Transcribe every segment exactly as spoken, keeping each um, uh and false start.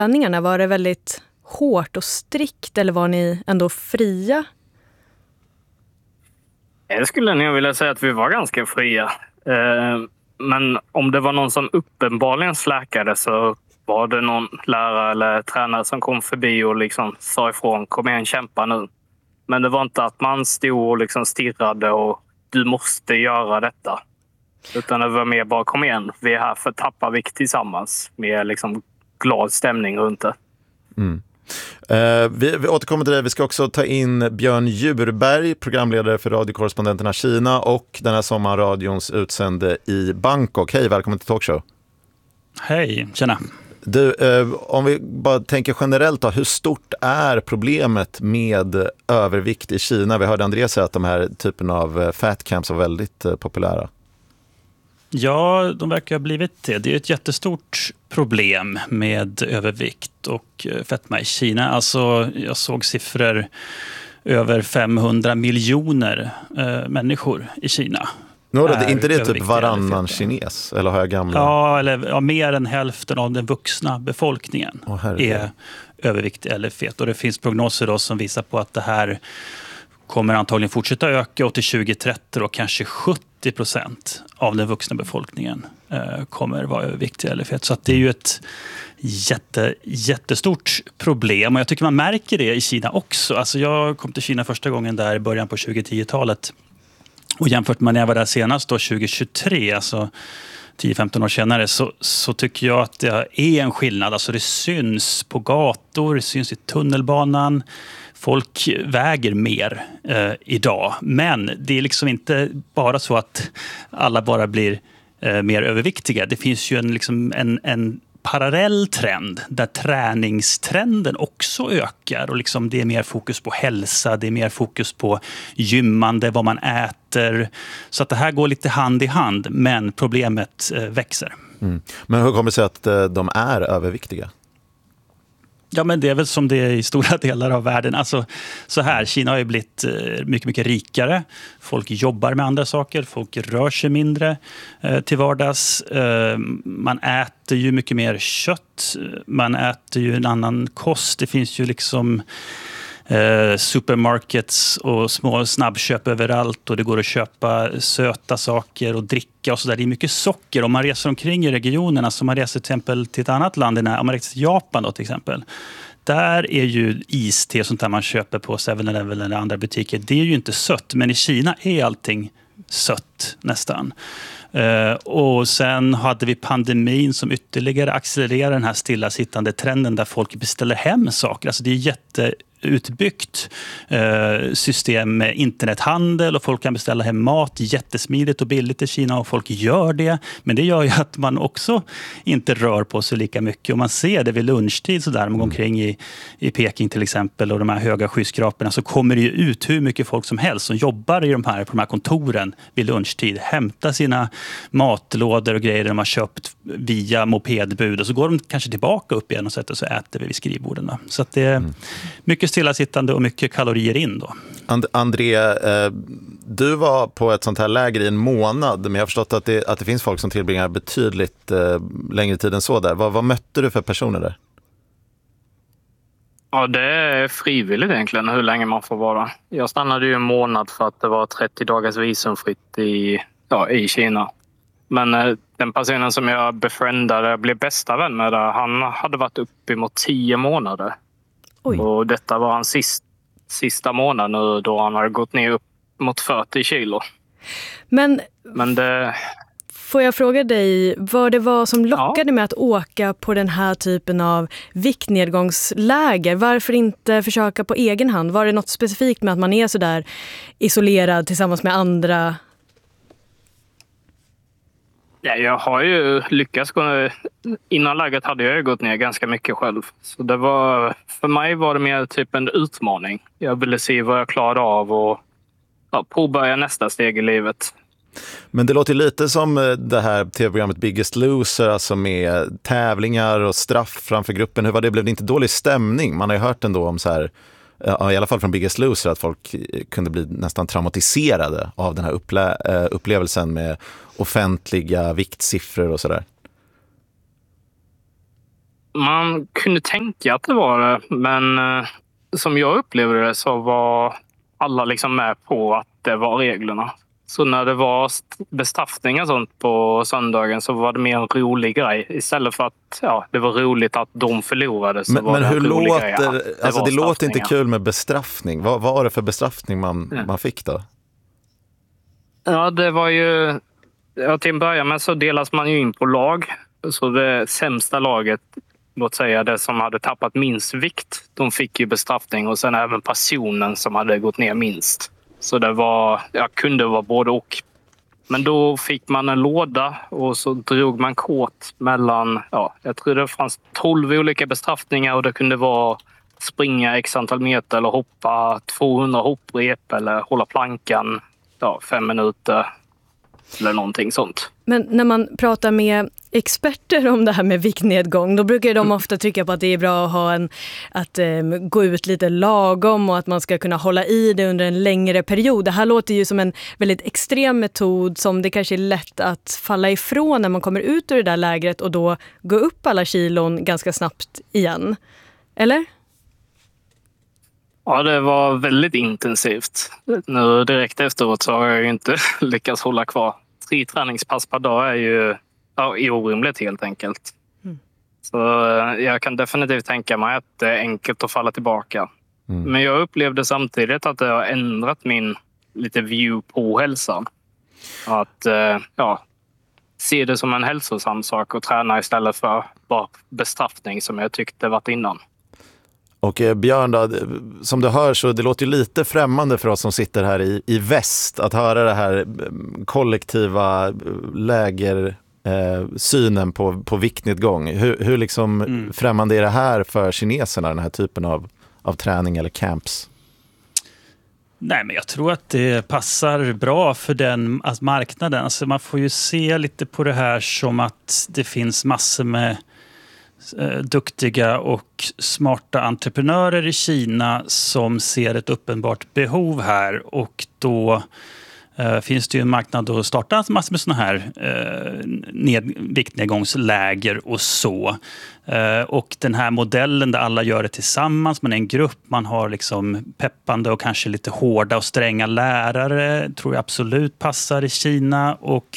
träningarna, var det väldigt hårt och strikt eller var ni ändå fria? Jag skulle nog vilja säga att vi var ganska fria. Men om det var någon som uppenbarligen släkade så var det någon lärare eller tränare som kom förbi och liksom sa ifrån, kom igen, kämpa nu. Men det var inte att man stod och liksom stirrade och du måste göra detta. Utan det var mer bara, kom igen, vi är här för att tappa vikt tillsammans. Med liksom glad stämning runt det. Mm. Uh, vi, vi återkommer till det. Vi ska också ta in Björn Djurberg, programledare för radiokorrespondenterna Kina och den här sommarradions utsände i Bangkok. Hej, välkommen till Talkshow. Hej, tjena. Du, uh, om vi bara tänker generellt då, hur stort är problemet med övervikt i Kina? Vi hörde Andreas säga att de här typen av fat camps var väldigt uh, populära. Ja, de verkar ha blivit det. Det är ett jättestort problem med övervikt och fetma i Kina. Alltså, jag såg siffror över femhundra miljoner eh, människor i Kina. No, det är inte det typ varannan kines? Eller har jag gamla? Ja, eller ja, mer än hälften av den vuxna befolkningen oh, är övervikt eller fet. Och det finns prognoser då som visar på att det här kommer antagligen fortsätta öka och till tjugo trettio och kanske sjuttio procent av den vuxna befolkningen eh, kommer vara överviktig eller fet. Så att det är ju ett jätte, jättestort problem och jag tycker man märker det i Kina också. Alltså jag kom till Kina första gången där i början på tjugohundra-talet och jämfört med när jag var där senast då tjugo tjugotre, alltså tio femton år senare, så, så tycker jag att det är en skillnad. Alltså det syns på gator, det syns i tunnelbanan. Folk väger mer eh, idag. Men det är liksom inte bara så att alla bara blir eh, mer överviktiga. Det finns ju en, liksom en, en parallell trend där träningstrenden också ökar. Och liksom det är mer fokus på hälsa, det är mer fokus på gymmande, vad man äter. Så att det här går lite hand i hand, men problemet eh, växer. Mm. Men hur kommer det sig att eh, de är överviktiga? Ja, men det är väl som det är i stora delar av världen. Alltså, så här, Kina har ju blivit mycket, mycket rikare. Folk jobbar med andra saker. Folk rör sig mindre eh, till vardags. Eh, man äter ju mycket mer kött. Man äter ju en annan kost. Det finns ju liksom eh, supermarkets och små snabbköp överallt. Och det går att köpa söta saker och dricka och sådär. Det är mycket socker. Om man reser omkring i regionerna, alltså man reser till exempel till ett annat land, om man reser till Japan då till exempel. Där är ju iste och sånt där man köper på seven eleven eller andra butiker. Det är ju inte sött, men i Kina är allting sött nästan. Uh, och sen hade vi pandemin som ytterligare accelererar den här stillasittande trenden där folk beställer hem saker. Alltså det är jätte utbyggt eh, system med internethandel och folk kan beställa hem mat jättesmidigt och billigt i Kina och folk gör det. Men det gör ju att man också inte rör på sig lika mycket och man ser det vid lunchtid så där man går omkring i, i Peking till exempel och de här höga skyskraporna så kommer det ju ut hur mycket folk som helst som jobbar i de här, på de här kontoren vid lunchtid, hämtar sina matlådor och grejer de har köpt via mopedbud och så går de kanske tillbaka upp igen och sätter sig och äter vid skrivborden. Så att det är mycket stillasittande och mycket kalorier in då. And- André, eh, du var på ett sånt här läger i en månad, men jag har förstått att det, att det finns folk som tillbringar betydligt eh, längre tid än så där. Vad, vad mötte du för personer där? Ja, det är frivilligt egentligen hur länge man får vara. Jag stannade ju en månad för att det var trettio dagars visumfritt i, ja, i Kina. Men eh, den personen som jag befriendade, blev bästa vän med där, han hade varit uppemot tio månader. Oj. Och detta var hans sist, sista månad nu då han har gått ner upp mot fyrtio kilo. Men, Men det... får jag fråga dig vad det var som lockade ja. med att åka på den här typen av viktnedgångsläger? Varför inte försöka på egen hand? Var det något specifikt med att man är så där isolerad tillsammans med andra? Ja, jag har ju lyckats gå. Innan läget hade jag ju gått ner ganska mycket själv. Så det var, för mig var det mer typ en utmaning. Jag ville se vad jag klarade av och ja, påbörja nästa steg i livet. Men det låter lite som det här tv-programmet Biggest Loser, alltså med tävlingar och straff framför gruppen. Hur var det? Blev det inte dålig stämning? Man har ju hört ändå om så här, i alla fall från Biggest Loser, att folk kunde bli nästan traumatiserade av den här upple- upplevelsen med offentliga viktsiffror och sådär. Man kunde tänka att det var det, men eh, som jag upplevde det så var alla liksom med på att det var reglerna. Så när det var bestraffning och sånt på söndagen så var det mer en rolig grej. Istället för att ja, det var roligt att de förlorade så men, var men det en hur rolig låter, grej. Ja, det alltså det låter inte straffningar. kul med bestraffning. Vad, vad var det för bestraffning man, Ja. man fick då? Ja, det var ju... Ja, till en början med så delas man ju in på lag. Så det sämsta laget, låt säga det som hade tappat minst vikt, de fick ju bestraffning. Och sen även personen som hade gått ner minst. Så det var, ja, kunde vara både och. Men då fick man en låda och så drog man kort mellan, ja, jag tror det fanns tolv olika bestraffningar och det kunde vara springa x antal meter eller hoppa tvåhundra hopprep eller hålla plankan ja, fem minuter eller någonting sånt. Men när man pratar med experter om det här med viktnedgång, då brukar de ofta trycka på att det är bra att ha en, att eh, gå ut lite lagom och att man ska kunna hålla i det under en längre period. Det här låter ju som en väldigt extrem metod som det kanske är lätt att falla ifrån när man kommer ut ur det där lägret och då gå upp alla kilon ganska snabbt igen. Eller? Ja, det var väldigt intensivt. Nu direkt efteråt så har jag ju inte lyckats hålla kvar. Tre träningspass per dag är ju ja, orimligt helt enkelt. Mm. Så jag kan definitivt tänka mig att det är enkelt att falla tillbaka. Mm. Men jag upplevde samtidigt att det har ändrat min lite view på hälsan. Att ja, se det som en hälsosam sak och träna istället för bara bestraffning som jag tyckte varit innan. Och eh, Björn, då, som du hör så det låter ju lite främmande för oss som sitter här i, i väst att höra det här kollektiva läger eh, synen på, på viktnedgång. Hur, hur liksom mm. främmande är det här för kineserna, den här typen av, av träning eller camps? Nej, men jag tror att det passar bra för den alltså marknaden. Alltså man får ju se lite på det här som att det finns massor med duktiga och smarta entreprenörer i Kina som ser ett uppenbart behov här och då eh, finns det ju en marknad att starta massor med såna här eh, ned, viktnedgångsläger och så. Eh, och den här modellen där alla gör det tillsammans, man är en grupp, man har liksom peppande och kanske lite hårda och stränga lärare, tror jag absolut passar i Kina och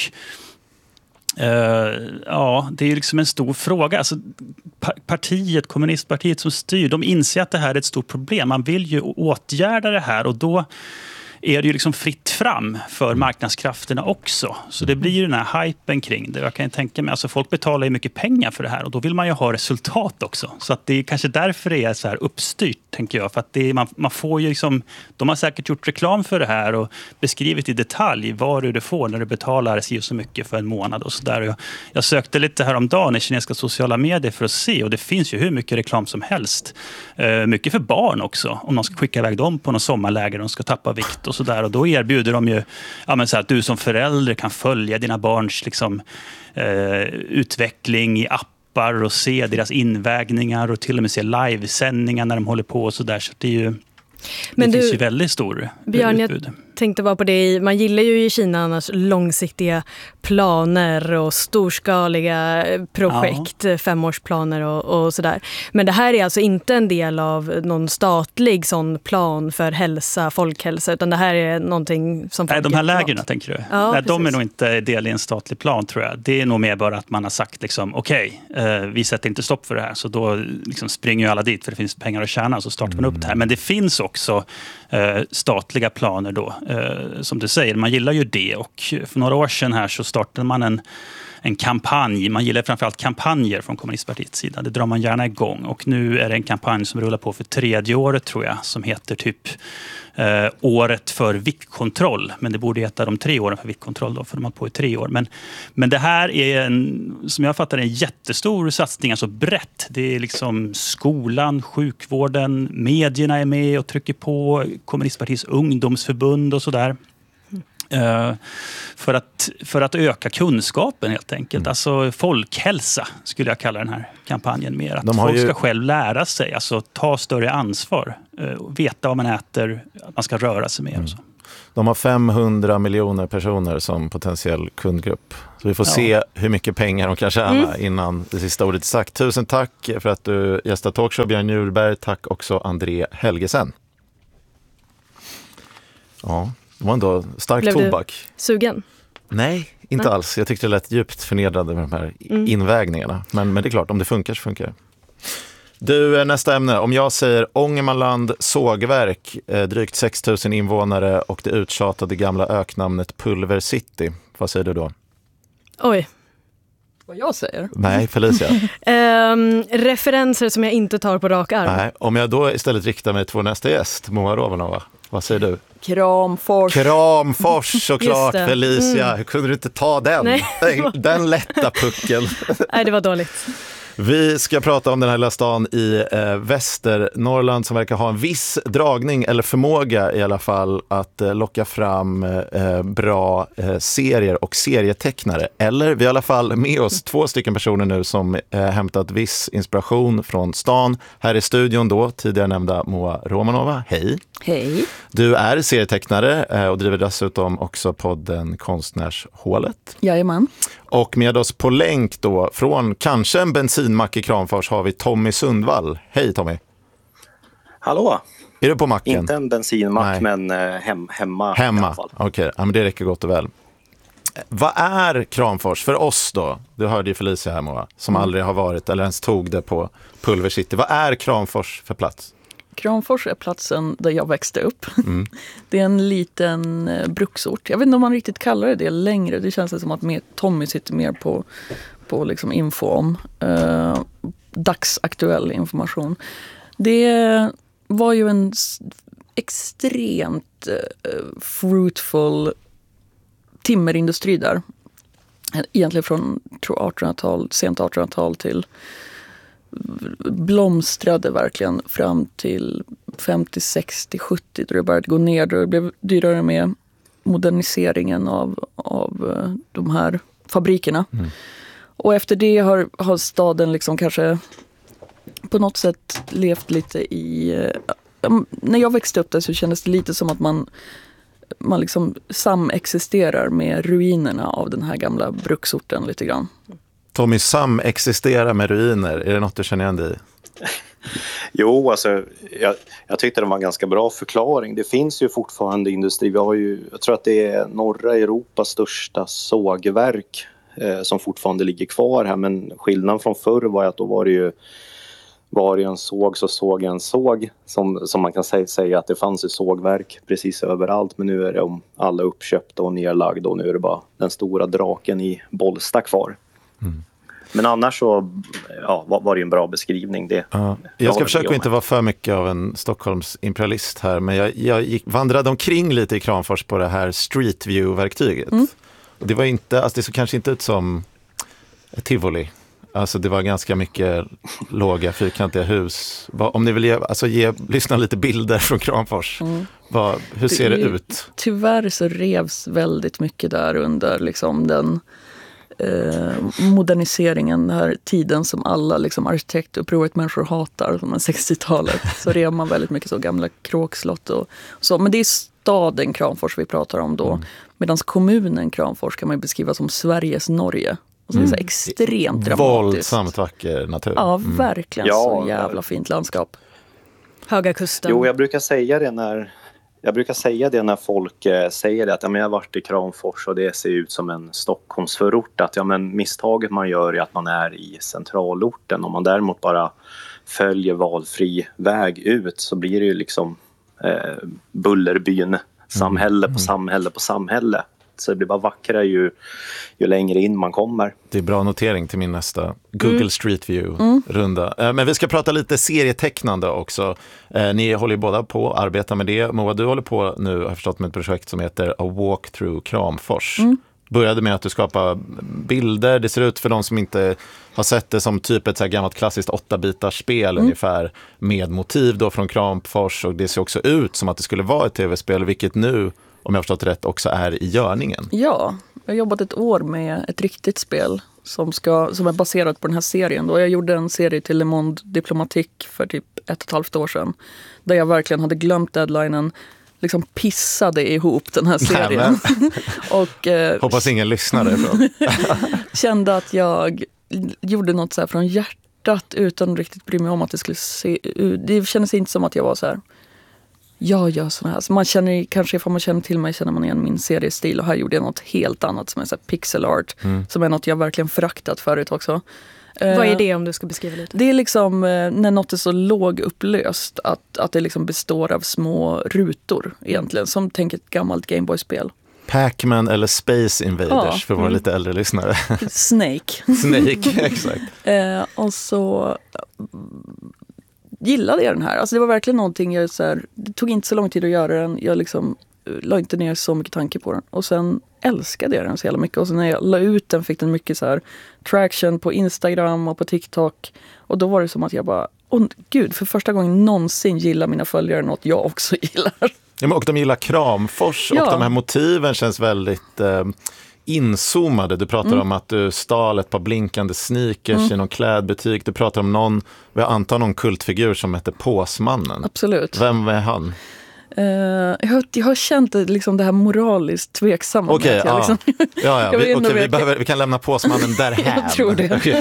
Uh, ja, det är ju liksom en stor fråga. Alltså, partiet, kommunistpartiet som styr, de inser att det här är ett stort problem. Man vill ju åtgärda det här och då är det ju liksom fritt fram för marknadskrafterna också. Så det blir ju den här hypen kring det. Jag kan tänka mig, alltså folk betalar ju mycket pengar för det här och då vill man ju ha resultat också. Så att det är kanske därför det är så här uppstyrt, tänker jag. För att det är, man, man får ju liksom, de har säkert gjort reklam för det här och beskrivit i detalj vad du får när du betalar så, så mycket för en månad och sådär. Jag, jag sökte lite häromdagen i kinesiska sociala medier för att se och det finns ju hur mycket reklam som helst. Uh, mycket för barn också, om de ska skicka iväg dem på någon sommarläger och de ska tappa vikt och så där. Och då erbjuder de ju ja, men så här, att du som förälder kan följa dina barns liksom, eh, utveckling i appar och se deras invägningar och till och med se livesändningar när de håller på och så där. Så det är ju Men det du, finns ju väldigt stor Björn, utbud. Jag tänkte bara på det. Man gillar ju i Kina annars långsiktiga planer och storskaliga projekt, ja. femårsplaner och, och sådär. Men det här är alltså inte en del av någon statlig sån plan för hälsa, folkhälsa, utan det här är någonting som... Nej, de här lägerna tänker du? Ja, Nej, de är nog inte del i en statlig plan, tror jag. Det är nog mer bara att man har sagt liksom, okej, okay, eh, vi sätter inte stopp för det här, så då liksom springer ju alla dit för det finns pengar att tjäna, så startar man upp det här. Men det finns också eh, statliga planer då. Uh, som du säger, man gillar ju det och för några år sedan här så startade man en, en kampanj. Man gillar framförallt kampanjer från kommunistpartiets sida. Det drar man gärna igång och nu är det en kampanj som rullar på för tredje året tror jag som heter typ uh, året för viktkontroll. Men det borde heta de tre åren för viktkontroll då, för de har på i tre år. Men, men det här är en, som jag fattar, en jättestor satsning, alltså brett. Det är liksom skolan, sjukvården, medierna är med och trycker på, kommunistpartiets ungdomsförbund och sådär. Uh, för, att, för att öka kunskapen helt enkelt. Mm. Alltså folkhälsa skulle jag kalla den här kampanjen mer. Att folk ju... ska själv lära sig, alltså ta större ansvar. Uh, veta vad man äter, att man ska röra sig mer. Mm. Och så. De har femhundra miljoner personer som potentiell kundgrupp. Så vi får ja. se hur mycket pengar de kan tjäna mm. innan det sista ordet är sagt. Tusen tack för att du gästar Talkshow, Björn Njurberg. Tack också André Helgesen. Ja, det var ändå stark Blev tobak. Du sugen? Nej, inte Nej. alls. Jag tyckte det lät djupt förnedrande med de här mm. invägningarna. Men, men det är klart, om det funkar så funkar det. Du, nästa ämne. Om jag säger Ångermanland sågverk, eh, drygt sex tusen invånare och det uttjatade gamla öknamnet Pulver City. Vad säger du då? Oj. Vad jag säger? Nej, Felicia. um, referenser som jag inte tar på rak arm. Nej, om jag då istället riktar mig till vår nästa gäst, Moa Romanova. Vad säger du? Kramfors. Kramfors, såklart, Felicia. Mm. Hur kunde du inte ta den? Nej. Den, den lätta pucken. Nej, det var dåligt. Vi ska prata om den här lilla stan i eh, Västernorrland som verkar ha en viss dragning eller förmåga i alla fall att eh, locka fram eh, bra eh, serier och serietecknare. Eller vi har i alla fall med oss två stycken personer nu som eh, hämtat viss inspiration från stan. Här i studion då, tidigare nämnda Moa Romanova. Hej! Hej! Du är serietecknare eh, och driver dessutom också podden Konstnärshålet. Jajamän. Och med oss på länk då, från kanske en bensinmack i Kramfors, har vi Tommy Sundvall. Hej Tommy! Hallå! Är du på macken? Inte en bensinmack, Nej. men eh, hem, hemma. Hemma, okej. Okay. Ja, men det räcker gott och väl. Vad är Kramfors för oss då? Du hörde ju Felicia här, Moa, som mm. aldrig har varit eller ens tog det på Pulver City. Vad är Kramfors för plats? Kramfors är platsen där jag växte upp. Mm. Det är en liten bruksort. Jag vet inte om man riktigt kallar det det längre. Det känns som att mer, Tommy sitter mer på, på liksom info om eh, dagsaktuell information. Det var ju en extremt eh, fruitful timmerindustri där. Egentligen från tror artonhundratal, sent artonhundratal till blomstrade verkligen fram till femtio, sextio, sjuttio då det började gå ner, då det blev dyrare med moderniseringen av, av de här fabrikerna. Mm. Och efter det har, har staden liksom kanske på något sätt levt lite i... När jag växte upp där så kändes det lite som att man, man liksom samexisterar med ruinerna av den här gamla bruksorten lite grann. Tommy, samexisterar med ruiner. Är det något du känner igen dig i? Jo, alltså jag, jag tyckte det var en ganska bra förklaring. Det finns ju fortfarande industri. Vi har ju, jag tror att det är norra Europas största sågverk eh, som fortfarande ligger kvar här. Men skillnaden från förr var att då var det ju var det en såg så såg en såg. Som, som man kan säga, säga att det fanns ju sågverk precis överallt. Men nu är det alla uppköpta och nedlagda och nu är det bara den stora draken i Bollsta kvar. Mm. Men annars så ja, var det en bra beskrivning. Det, ja. Jag ska försöka inte vara för mycket av en Stockholms imperialist här, men jag, jag gick, vandrade omkring lite i Kramfors på det här Street View-verktyget. Mm. Och det var inte, alltså det såg kanske inte ut som ett tivoli. Alltså det var ganska mycket låga, fyrkantiga hus. Om ni vill ge, alltså ge, lyssna lite bilder från Kramfors. Mm. Vad, hur ser det, det ut? Tyvärr så revs väldigt mycket där under liksom den Eh, moderniseringen, den här tiden som alla liksom, arkitektupproret människor hatar, som är sextiotalet, så rev man väldigt mycket så gamla kråkslott och så. Men det är staden Kramfors vi pratar om då. Mm. Medan kommunen Kramfors kan man beskriva som Sveriges Norge. Och så mm. det är så extremt dramatiskt. Våldsamt vacker natur. Ja, verkligen. Mm. Så jävla fint landskap. Höga kusten. Jo, jag brukar säga det när Jag brukar säga det när folk eh, säger det, att ja, men jag har varit i Kramfors och det ser ut som en Stockholmsförort. Att ja, men misstaget man gör är att man är i centralorten. Om man däremot bara följer valfri väg ut så blir det ju liksom eh, Bullerbyn, samhälle på samhälle på samhälle. Så det blir bara vackrare ju, ju längre in man kommer. Det är bra notering till min nästa Google mm. Street View-runda. Mm. Men vi ska prata lite serietecknande också. Ni håller ju båda på att arbeta med det. Moa, du håller på nu, har jag förstått, med ett projekt som heter A Walk Through Kramfors. Mm. Började med att du skapar bilder. Det ser ut, för de som inte har sett det, som typ ett så här gammalt klassiskt åtta-bitars spel mm. ungefär, med motiv då från Kramfors. Och det ser också ut som att det skulle vara ett tv-spel, vilket nu, om jag har förstått rätt, också är i görningen. Ja, jag har jobbat ett år med ett riktigt spel som, ska, som är baserat på den här serien. Då jag gjorde en serie till Le Monde Diplomatique för typ ett och ett halvt år sedan. Där jag verkligen hade glömt deadlinen, liksom pissade ihop den här serien. och, eh, Hoppas ingen lyssnar därifrån. kände att jag gjorde något så här från hjärtat utan att riktigt bry mig om att det skulle se ut. Det kändes inte som att jag var så här, jag gör såna här. Så man känner, kanske ifall man känner till mig känner man igen min seriestil, och här gjorde jag något helt annat som är så här pixel art, mm. som är något jag verkligen föraktat förut också. Vad är det om du ska beskriva lite? Det är liksom när något är så lågupplöst att, att det liksom består av små rutor egentligen, som tänker ett gammalt Gameboy-spel. Pac-Man eller Space Invaders, ja, för våra mm. lite äldre lyssnare. Snake. Snake, exakt. eh, och så gillade jag den här. Alltså det var verkligen någonting jag så här, det tog inte så lång tid att göra den. Jag liksom la inte ner så mycket tanke på den. Och sen älskade jag den så jävla mycket. Och sen när jag la ut den fick den mycket så här traction på Instagram och på TikTok. Och då var det som att jag bara, åh gud, för första gången någonsin gillar mina följare något jag också gillar. Ja, men och de gillar Kramfors, ja. Och de här motiven känns väldigt eh, inzoomade. Du pratar mm. om att du stal ett par blinkande sneakers mm. i någon klädbutik. Du pratar om någon, jag antar någon kultfigur som heter Påsmannen. Absolut. Vem är han? Uh, jag, har, jag har känt liksom det här moraliskt tveksamma. Okej, okay, ja. Liksom, ja, ja. Vi, okay, vi, behöver, vi kan lämna Påsmannen därhän. Jag tror det. Okay,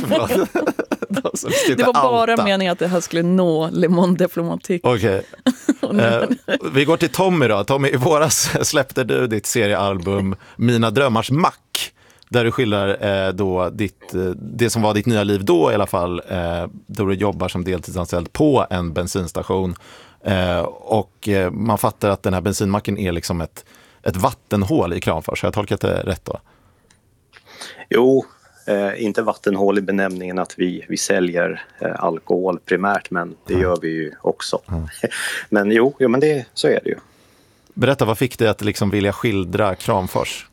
det var bara alta. Meningen att det här skulle nå Le Monde Diplomatique. Okej. Okay. uh, vi går till Tommy då. Tommy, i våras släppte du ditt seriealbum Mina drömmars mack. Där du skildrar eh, då ditt, eh, det som var ditt nya liv då i alla fall. Eh, då du jobbar som deltidsanställd på en bensinstation. Eh, och eh, man fattar att den här bensinmacken är liksom ett, ett vattenhål i Kramfors. Har jag tolkat det rätt då? Jo, eh, inte vattenhål i benämningen att vi, vi säljer eh, alkohol primärt, men det mm. gör vi ju också. Mm. men jo, jo men det, så är det ju. Berätta, vad fick dig att liksom vilja skildra Kramfors?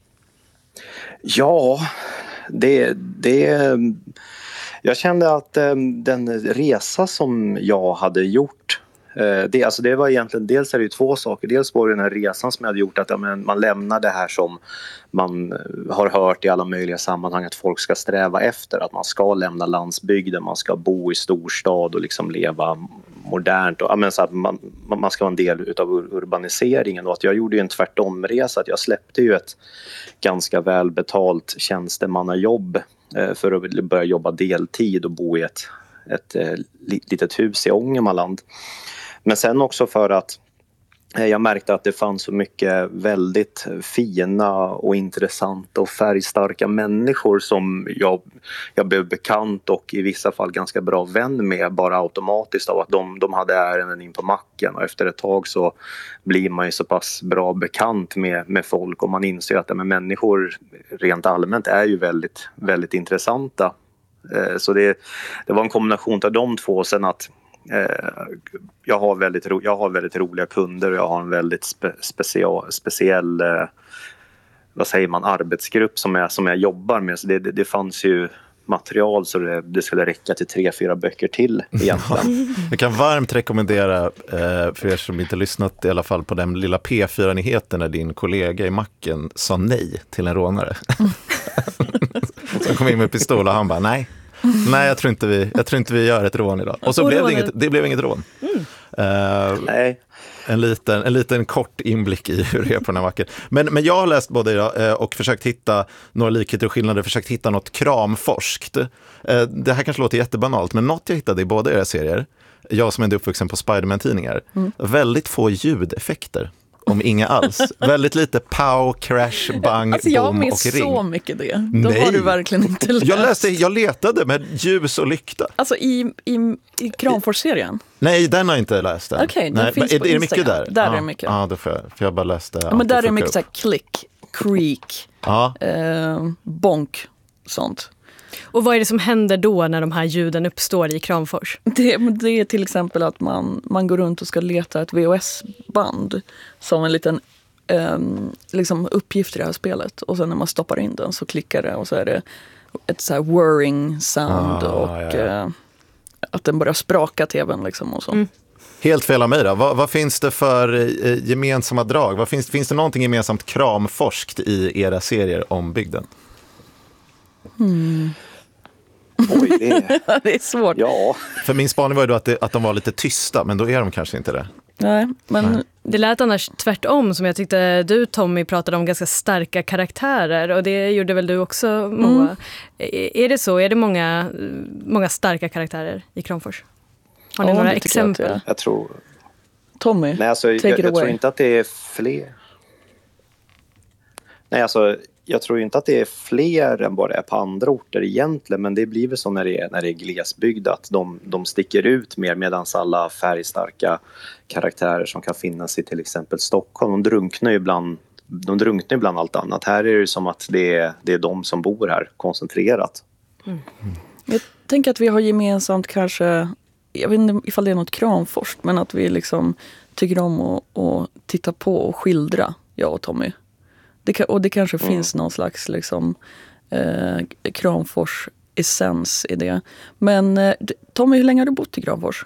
Ja, det... det jag kände att eh, den resa som jag hade gjort, Det, alltså det var egentligen, dels är det ju två saker. Dels var det den här resan som jag hade gjort, att ja, men man lämnar det här som man har hört i alla möjliga sammanhang att folk ska sträva efter. Att man ska lämna landsbygden, man ska bo i storstad och liksom leva modernt. Och, ja, men så att man, man ska vara en del av urbaniseringen. Och att jag gjorde ju en tvärtomresa. Att jag släppte ju ett ganska välbetalt tjänstemannajobb för att börja jobba deltid och bo i ett, ett, ett litet hus i Ångermanland. Men sen också för att jag märkte att det fanns så mycket väldigt fina och intressanta och färgstarka människor som jag, jag blev bekant och i vissa fall ganska bra vän med bara automatiskt av att de, de hade ärenden in på macken. Och efter ett tag så blir man ju så pass bra bekant med, med folk och man inser att ja, men människor rent allmänt är ju väldigt, väldigt intressanta. Så det, det var en kombination av de två. Sen att eh, jag, har väldigt ro, jag har väldigt roliga kunder och jag har en väldigt spe, special, speciell eh, vad säger man, arbetsgrupp som jag, som jag jobbar med. Så det, det, det fanns ju material så det, det skulle räcka till tre, fyra böcker till egentligen. Jag kan varmt rekommendera eh, för er som inte lyssnat i alla fall på den lilla P fyra-nyheten när din kollega i macken sa nej till en rånare. Så kom in med pistol och han bara nej. Nej, jag tror inte vi, jag tror inte vi gör ett rån idag. Och så och blev det, inget, det blev inget rån. Mm. Uh, nej. En liten, en liten kort inblick i hur det är på den här macken. Men, men jag har läst både idag och försökt hitta några likheter och skillnader, försökt hitta något kramforskt. Det här kanske låter jättebanalt, men något jag hittade i båda era serier, jag som är uppvuxen på Spider-Man-tidningar, mm. väldigt få ljudeffekter. Om inga alls. Väldigt lite pow, crash, bang, alltså jag bom och ring. Jag så mycket det. Då Nej. Har du verkligen inte läst. Jag, läste, jag letade med ljus och lykta. Alltså i, i, i Kramfors-serien? Nej, den har jag inte läst än. Okej, den Nej, finns är, på är det Instagram. mycket där? Där ja, är det mycket. Ja, då får jag, för jag bara läste. Ja, men där är det mycket så här klick, creak, ja. eh, bonk, sånt. Och vad är det som händer då när de här ljuden uppstår i Kramfors? Det, det är till exempel att man, man går runt och ska leta ett V H S-band som en liten um, liksom uppgift i det här spelet. Och sen när man stoppar in den så klickar det och så är det ett så här whirring sound ah, och ja, ja. Uh, att den börjar spraka tvn liksom och så. Mm. Helt fel av mig då. Vad, vad finns det för eh, gemensamma drag? Vad finns, finns det någonting gemensamt kramforskt i era serier om bygden? Hmm. Oj, det är... det är svårt. Ja. För min spaning var ju då att, det, att de var lite tysta, men då är de kanske inte det. Nej, men... Nej. Det lät annars tvärtom, som jag tyckte du, Tommy, pratade om ganska starka karaktärer. Och det gjorde väl du också, Moa. Mm. Är det så? Är det många, många starka karaktärer i Kramfors? Har ni ja, några exempel? Jag, jag tror... Tommy, Nej, alltså, take jag, it jag away. tror inte att det är fler... Nej, alltså... Jag tror inte att det är fler än vad det är på andra orter egentligen, men det blir väl så när det är, när det är glesbygd att de, de sticker ut mer, medan alla färgstarka karaktärer som kan finnas i till exempel Stockholm, de drunknar ju bland, de drunknar ju bland allt annat. Här är det som att det är, det är de som bor här koncentrerat. Mm. Jag tänker att vi har gemensamt kanske, jag vet inte ifall det är något Kramfors, men att vi liksom tycker om att, att titta på och skildra, jag och Tommy. Det kan, och det kanske mm. finns någon slags liksom, eh, Kramfors-essens i det. Men eh, Tommy, hur länge har du bott i Kramfors?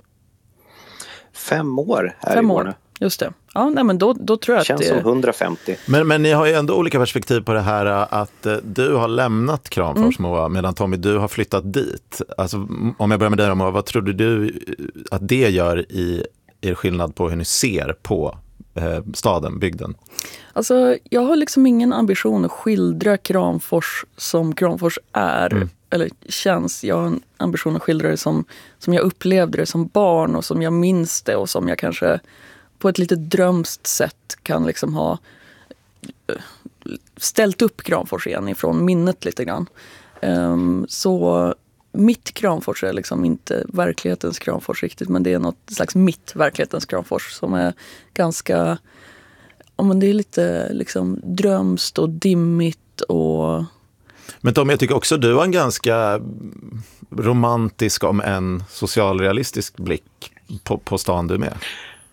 Fem år här Fem i år, just det. Ja, nej, men då, då tror jag känns att det... som hundrafemtio. Men, men ni har ju ändå olika perspektiv på det här att eh, du har lämnat Kramfors, mm. Moa, medan Tommy, du har flyttat dit. Alltså, om jag börjar med dig, Moa, vad trodde du att det gör i er skillnad på hur ni ser på eh, staden, bygden? Alltså, jag har liksom ingen ambition att skildra Kramfors som Kramfors är, mm. eller känns. Jag har en ambition att skildra det som, som jag upplevde det som barn och som jag minns det och som jag kanske på ett lite drömst sätt kan liksom ha ställt upp Kramfors igen ifrån minnet lite grann. Um, så mitt Kramfors är liksom inte verklighetens Kramfors riktigt, men det är något slags mitt verklighetens Kramfors som är ganska... Ja, men det är lite liksom drömst och dimmigt och... Men Tom, jag tycker också du har en ganska romantisk, om en socialrealistisk blick på, på stan du med.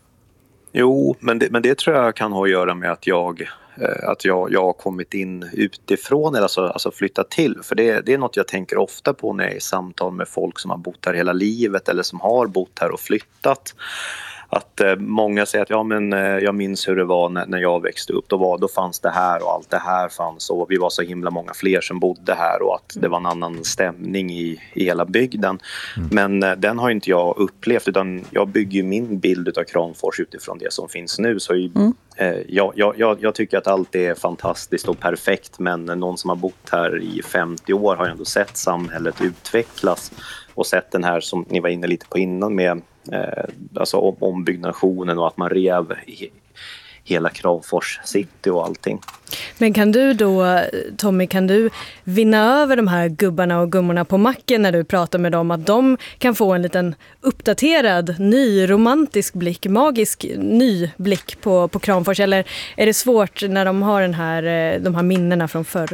Jo, men det, men det tror jag kan ha att göra med att jag, eh, att jag, jag har kommit in utifrån, eller alltså, alltså flyttat till. För det, det är något jag tänker ofta på när jag är i samtal med folk som har bott här hela livet eller som har bott här och flyttat. Att eh, många säger att ja, men, eh, jag minns hur det var när, när jag växte upp. Då, var, då fanns det här och allt det här fanns och vi var så himla många fler som bodde här och att det var en annan stämning i, i hela bygden. Mm. Men eh, den har inte jag upplevt, utan jag bygger min bild av Kramfors utifrån det som finns nu. Så mm. eh, jag, jag, jag tycker att allt är fantastiskt och perfekt, men någon som har bott här i femtio år har ju ändå sett samhället utvecklas och sett den här som ni var inne lite på innan med Eh, alltså om, ombyggnationen och att man rev he, hela Kramfors city och allting. Men kan du då, Tommy, kan du vinna över de här gubbarna och gummorna på macken när du pratar med dem, att de kan få en liten uppdaterad, ny, romantisk blick, magisk ny blick på, på Kramfors, eller är det svårt när de har den här, de här minnena från förr?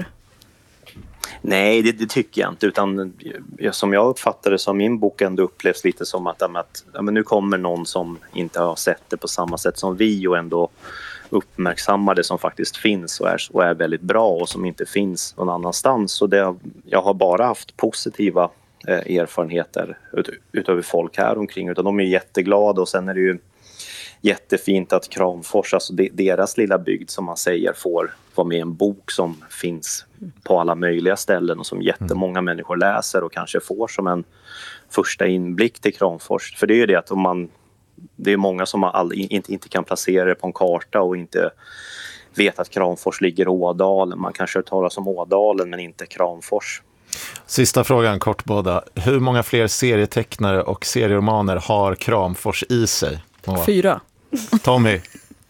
Nej, det, det tycker jag inte, utan som jag uppfattar det som min bok ändå upplevs lite som att, att ja, men nu kommer någon som inte har sett det på samma sätt som vi och ändå uppmärksammar det som faktiskt finns och är, och är väldigt bra och som inte finns någon annanstans. Så det, jag har bara haft positiva eh, erfarenheter ut, utöver folk här omkring, utan de är jätteglada. Och sen är det ju jättefint att Kramfors, alltså deras lilla bygd som man säger, får vara med i en bok som finns på alla möjliga ställen och som jättemånga människor läser och kanske får som en första inblick till Kramfors. För det är ju det att om man, det är många som all, inte, inte kan placera det på en karta och inte vet att Kramfors ligger i Ådalen. Man kanske talar om Ådalen men inte Kramfors. Sista frågan, kort båda. Hur många fler serietecknare och serieromaner har Kramfors i sig? Moa. Fyra. Tommy.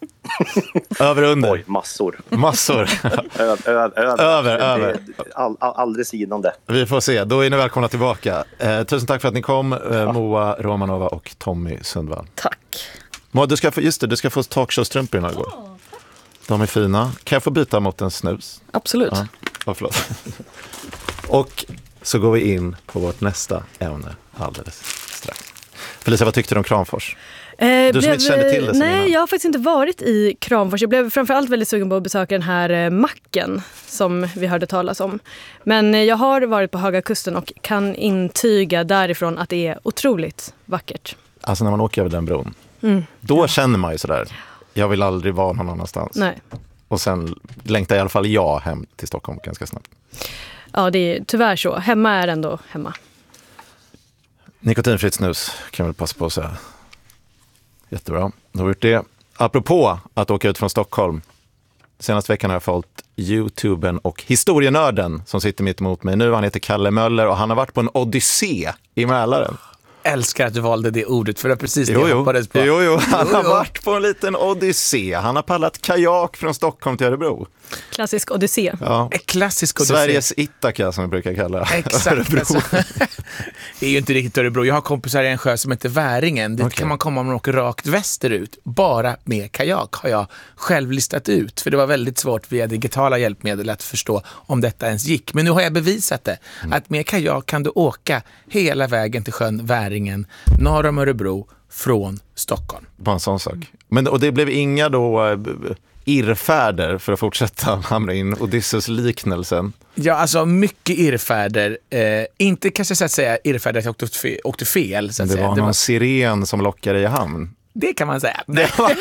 Över under. Oj, massor. Massor. Ö, ö, ö, över, över. All, all, alldeles inom det. Vi får se. Då är ni välkomna tillbaka. Eh, tusen tack för att ni kom, eh, Moa Romanova och Tommy Sundvall. Tack. Moa, du ska få, just det, du ska få talkshow-strumpor innan igår. De är fina. Kan jag få byta mot en snus? Absolut. Ja, oh, förlåt. Och så går vi in på vårt nästa ämne alldeles strax. Felicia, vad tyckte du om Kramfors? Eh, du som blev, inte kände till det nej, innan. jag har faktiskt inte varit i Kramfors. Jag blev framförallt väldigt sugen på att besöka den här eh, macken som vi hörde talas om. Men eh, jag har varit på Höga Kusten och kan intyga därifrån att det är otroligt vackert. Alltså när man åker över den bron, mm. då känner man ju sådär, jag vill aldrig vara någon annanstans. Nej. Och sen längtar i alla fall jag hem till Stockholm ganska snabbt. Ja, det är tyvärr så. Hemma är ändå hemma. Nikotinfritt snus kan jag väl passa på att säga. Jättebra, då har vi gjort det. Apropå att åka ut från Stockholm. Senaste veckan har jag följt YouTubern och historienörden som sitter mitt emot mig nu. Han heter Kalle Möller och han har varit på en odyssé i Mälaren. Älskar att du valde det ordet, för det är precis det jo, jag jo. hoppades på. Jo, jo, han jo, har jo. varit på en liten odyssé. Han har paddlat kajak från Stockholm till Örebro. Klassisk odyssé. Ja. En klassisk odyssé. Sveriges Ithaka som vi brukar kalla Exakt. Örebro. Alltså, det är ju inte riktigt Örebro. Jag har kompisar i en sjö som heter Väringen. Dit Okay. kan man komma om man åker rakt västerut. Bara med kajak har jag själv listat ut. För det var väldigt svårt via digitala hjälpmedel att förstå om detta ens gick. Men nu har jag bevisat det. Mm. Att med kajak kan du åka hela vägen till sjön Väringen norr om Örebro från Stockholm. Bara en sån sak. Men, och det blev inga då äh, irrfärder för att fortsätta hamna in Odysseus-liknelsen. Ja, alltså mycket irrfärder. Eh, inte kanske så att säga irrfärder att jag åkte fel. Åkte fel så att det säga. var Det någon var siren som lockade i hamn. Det kan man säga. Det var...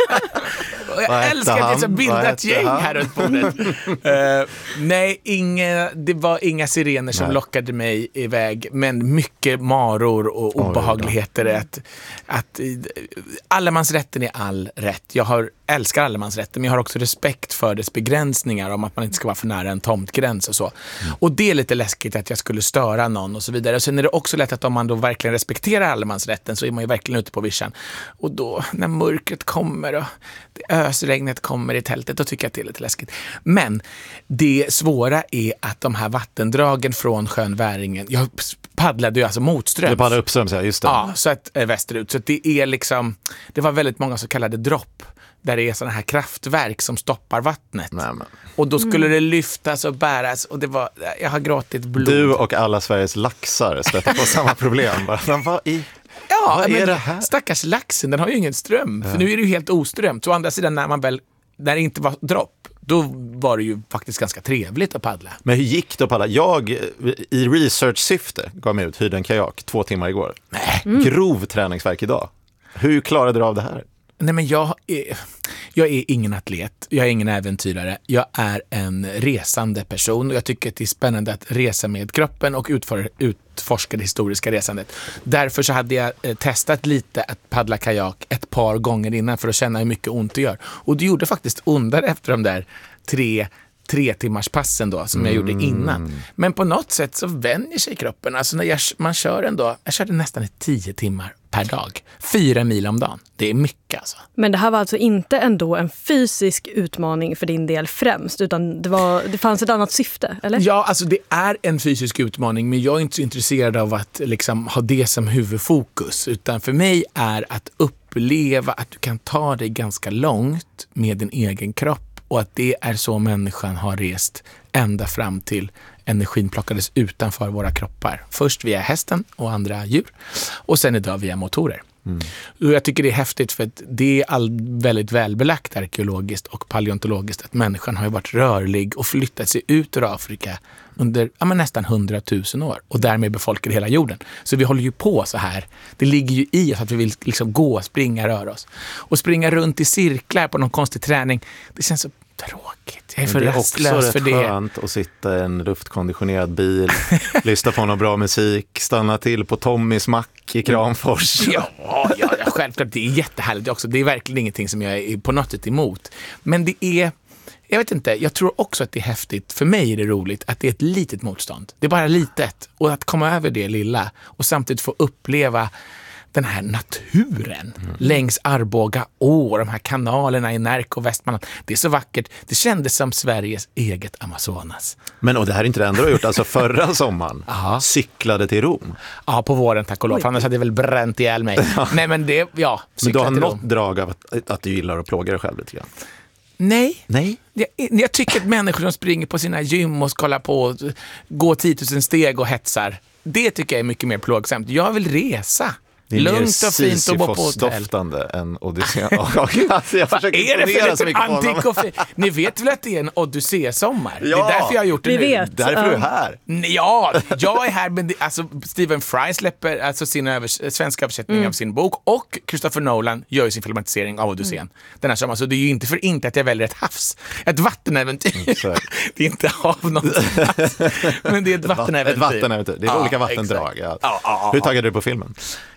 Och jag älskar att det är så bildat gäng han? här runt bordet. uh, nej, inga, det var inga sirener som nej. lockade mig iväg, men mycket maror och obehagligheter. Oh, att, att allemansrätten är all rätt. Jag har, älskar allemansrätten, men jag har också respekt för dess begränsningar om att man inte ska vara för nära en tomtgräns och så. Mm. Och det är lite läskigt att jag skulle störa någon och så vidare. Och sen är det också lätt att om man då verkligen respekterar allemansrätten så är man ju verkligen ute på vischan. Och då, när mörkret kommer och det ösregnet kommer i tältet, då tycker jag att det är lite läskigt. Men det svåra är att de här vattendragen från sjön Väringen, jag paddlade ju alltså motströms. Du paddlade uppströms, ja, just det. Ja, så att, äh, västerut. Så att det är liksom, det var väldigt många så kallade dropp, där det är sådana här kraftverk som stoppar vattnet. Nej, men. Och då skulle det lyftas och bäras, och det var, jag har gråtit blod. Du och alla Sveriges laxar stöter på samma problem. Bara, vad i... Ja, Vad är men det här? stackars laxen, den har ju ingen ström. Ja. För nu är det ju helt oströmt. Så å andra sidan, när man väl, när det inte var dropp, då var det ju faktiskt ganska trevligt att paddla. Men hur gick det att paddla? Jag, i research-syfte, gav mig ut, hyrde en kajak två timmar igår. Nej. Mm. Grov träningsverk idag. Hur klarade du av det här? Nej, men jag är, jag är ingen atlet, jag är ingen äventyrare, jag är en resande person och jag tycker att det är spännande att resa med kroppen och utföra, utforska det historiska resandet. Därför så hade jag eh, testat lite att paddla kajak ett par gånger innan för att känna hur mycket ont det gör. Och det gjorde faktiskt ondare efter de där tre tre timmars passen då, som jag mm. gjorde innan. Men på något sätt så vänjer sig kroppen. Alltså när jag, man kör ändå, jag körde nästan tio timmar per dag. Fyra mil om dagen. Det är mycket alltså. Men det här var alltså inte ändå en fysisk utmaning för din del främst, utan det, var, det fanns ett annat syfte, eller? Ja, alltså det är en fysisk utmaning, men jag är inte så intresserad av att liksom ha det som huvudfokus. Utan för mig är att uppleva att du kan ta dig ganska långt med din egen kropp. Och att det är så människan har rest ända fram till energin plockades utanför våra kroppar. Först via hästen och andra djur. Och sen idag via motorer. Mm. Och jag tycker det är häftigt för att det är all, väldigt välbelagt arkeologiskt och paleontologiskt att människan har ju varit rörlig och flyttat sig ut ur Afrika under ja, men nästan hundratusen år och därmed befolkar hela jorden. Så vi håller ju på så här. Det ligger ju i oss att vi vill liksom gå, springa, röra oss. Och springa runt i cirklar på någon konstig träning, det känns så tråkigt. Jag är för rastlös för det. Det är också rätt skönt att sitta i en luftkonditionerad bil, lyssna på någon bra musik, stanna till på Tommys mack i Kramfors. Ja, ja, självklart. Det är jättehärligt också. Det är verkligen ingenting som jag är på något sätt emot. Men det är, jag vet inte, jag tror också att det är häftigt. För mig är det roligt att det är ett litet motstånd. Det är bara litet. Och att komma över det lilla och samtidigt få uppleva den här naturen mm. längs Arboga å, de här kanalerna i Närke och Västmanland. Det är så vackert. Det kändes som Sveriges eget Amazonas. Men och det här är inte det enda du har gjort. Alltså förra sommaren Aha. cyklade till Rom. Ja, på våren tack och lov. Annars hade jag väl bränt ihjäl mig. Nej, men det, ja. Men du har något Rom. drag av att, att du gillar att plåga dig själv lite grann. Nej. Nej. Jag, jag tycker att människor som springer på sina gym och kollar på gå tio tusen steg och hetsar, det tycker jag är mycket mer plågsamt. Jag vill resa. Det är lugnt och fint och bo på hotell. doftande än Odyssé. alltså, jag Vad är det för lite antik och fin? Ni vet väl att det är en Odyssé-sommar? Ja, det är därför jag har gjort det vi nu. Vet. Därför är du här. Ja, jag är här. Men det, alltså, Stephen Fry släpper alltså sin övers- svenska översättning mm. av sin bok och Christopher Nolan gör sin filmatisering av Odyssén mm. den här sommaren. Så det är ju inte för inte att jag väljer ett havs. Ett vattenäventyr. Mm, det är inte hav någonstans. Men det är ett vattenäventyr. Ett vattenäventyr. Det är ja, olika vattendrag. Ja. Ja, ja, ja. Hur taggade du på filmen?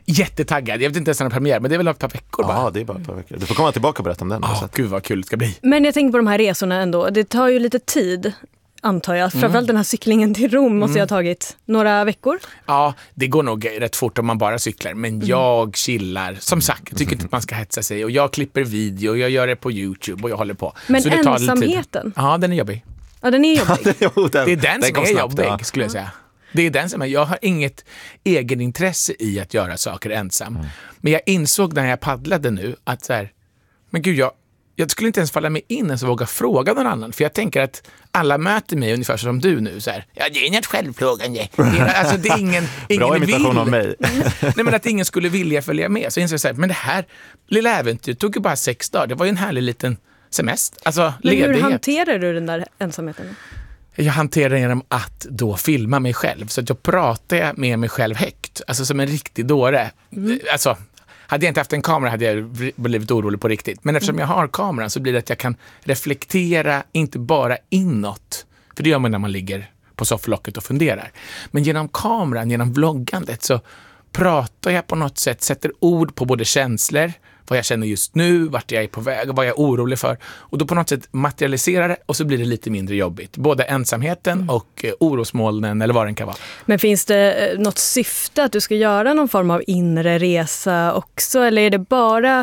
Jättetaggad. Jag vet inte ens när den premiär, men det är väl ett par veckor bara. Ja, det är bara ett par veckor. Du får komma tillbaka och berätta om den. Ja, så. Gud vad kul det ska bli. Men jag tänker på de här resorna ändå. Det tar ju lite tid, antar jag. Framförallt mm. den här cyklingen till Rom måste mm. jag ha tagit några veckor. Ja, det går nog rätt fort om man bara cyklar. Men mm. jag chillar. Som sagt, jag tycker inte att man ska hetsa sig. Och jag klipper video, och jag gör det på YouTube och jag håller på. Men så det tar ensamheten? Ja, den är jobbig. Ja, den är jobbig. jo, den, det är den, den som är snabbt, jobbig, ja. skulle jag säga. Det är den som är, jag har inget egenintresse i att göra saker ensam. Mm. Men jag insåg när jag paddlade nu att så här, men gud, jag, jag skulle inte ens falla mig in ens och våga fråga någon annan. För jag tänker att alla möter mig ungefär som du nu. Så här, ja, det är inget självplågande. Det är, alltså, det är ingen, ingen Bra imitation vill. av mig. Nej, men att ingen skulle vilja följa med. Så jag insåg jag så här, men det här lilla äventyret tog ju bara sex dagar. Det var ju en härlig liten semester. Alltså, men ledighet. Hur hanterar du den där ensamheten? Jag hanterar den genom att då filma mig själv. Så att jag pratar med mig själv högt. Alltså som en riktig dåre. Mm. Alltså, hade jag inte haft en kamera hade jag blivit orolig på riktigt. Men eftersom jag har kameran så blir det att jag kan reflektera inte bara inåt. För det gör man när man ligger på sofflocket och funderar. Men genom kameran, genom vloggandet så pratar jag på något sätt, sätter ord på både känslor, vad jag känner just nu, vart jag är på väg och vad jag är orolig för. Och då på något sätt materialiserar det och så blir det lite mindre jobbigt. Både ensamheten mm. och eh, orosmolnen eller vad den kan vara. Men finns det eh, något syfte att du ska göra någon form av inre resa också? Eller är det bara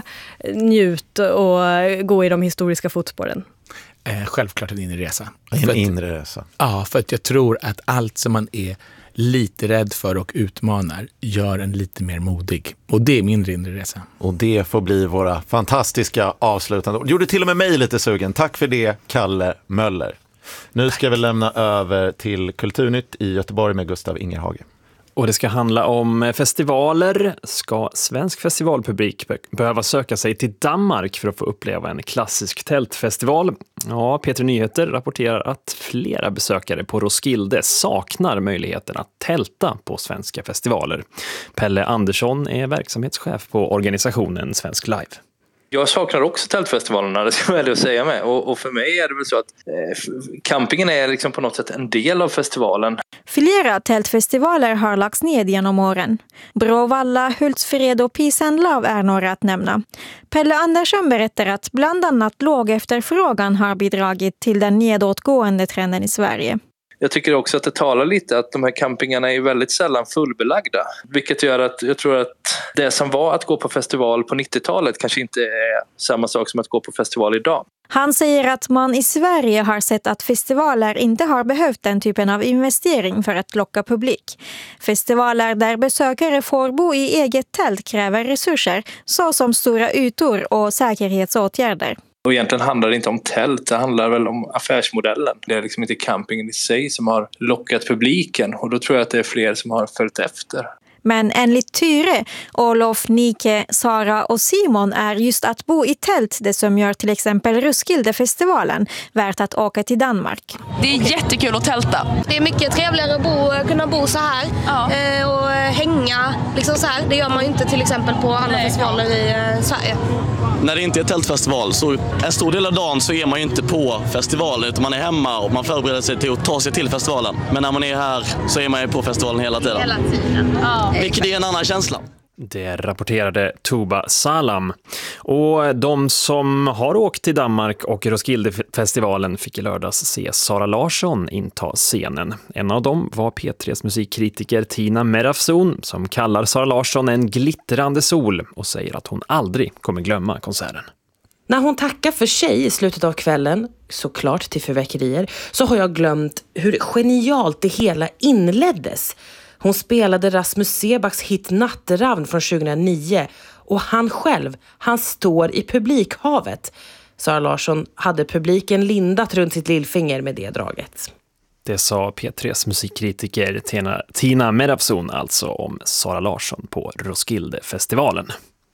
njut och gå i de historiska fotspåren? Eh, självklart en inre resa. En att, inre resa. Ja, för att jag tror att allt som man är lite rädd för och utmanar gör en lite mer modig. Och det är min inre resa. Och det får bli våra fantastiska avslutande ord. Gjorde till och med mig lite sugen. Tack för det, Kalle Möller. Nu ska vi lämna över till Kulturnytt i Göteborg med Gustav Ingerhage. Och det ska handla om festivaler. Ska svensk festivalpublik behöva söka sig till Danmark för att få uppleva en klassisk tältfestival? Ja, P tre Nyheter rapporterar att flera besökare på Roskilde saknar möjligheten att tälta på svenska festivaler. Pelle Andersson är verksamhetschef på organisationen Svensk Live. Jag saknar också tältfestivalerna, det ska jag välja att säga med. Och, och för mig är det väl så att eh, campingen är liksom på något sätt en del av festivalen. Flera tältfestivaler har lagts ned genom åren. Bråvalla, Hultsfred och Peace and Love är några att nämna. Pelle Andersson berättar att bland annat låg efterfrågan har bidragit till den nedåtgående trenden i Sverige. Jag tycker också att det talar lite att de här campingarna är väldigt sällan fullbelagda. Vilket gör att jag tror att det som var att gå på festival på nittiotalet kanske inte är samma sak som att gå på festival idag. Han säger att man i Sverige har sett att festivaler inte har behövt den typen av investering för att locka publik. Festivaler där besökare får bo i eget tält kräver resurser, såsom stora ytor och säkerhetsåtgärder. Och egentligen handlar det inte om tält, det handlar väl om affärsmodellen. Det är liksom inte campingen i sig som har lockat publiken och då tror jag att det är fler som har följt efter. Men enligt Tyre, Olof, Nike, Sara och Simon är just att bo i tält det som gör till exempel Roskilde-festivalen värt att åka till Danmark. Det är jättekul att tälta. Det är mycket trevligare att bo, kunna bo så här ja. och hänga liksom så här. Det gör man ju inte till exempel på andra Nej, festivaler ja. i Sverige. När det inte är tältfestival så en stor del av dagen så är man ju inte på festivalen utan man är hemma och man förbereder sig till att ta sig till festivalen. Men när man är här så är man ju på festivalen hela tiden. Hela tiden, ja. Vilket är en annan känsla. Det rapporterade Tuba Salam. Och de som har åkt till Danmark och Roskilde-festivalen fick i lördags se Sara Larsson inta scenen. En av dem var P tre:s musikkritiker Tina Merafzon som kallar Sara Larsson en glittrande sol och säger att hon aldrig kommer glömma konserten. När hon tackar för sig i slutet av kvällen, såklart till förväckerier, så har jag glömt hur genialt det hela inleddes. Hon spelade Rasmus Sebaks hit Natteravn från tjugohundranio och han själv, han står i publikhavet. Sara Larsson hade publiken lindat runt sitt lillfinger med det draget. Det sa P tre:s musikkritiker Tina, Tina Merafzon alltså om Sara Larsson på Roskilde-festivalen.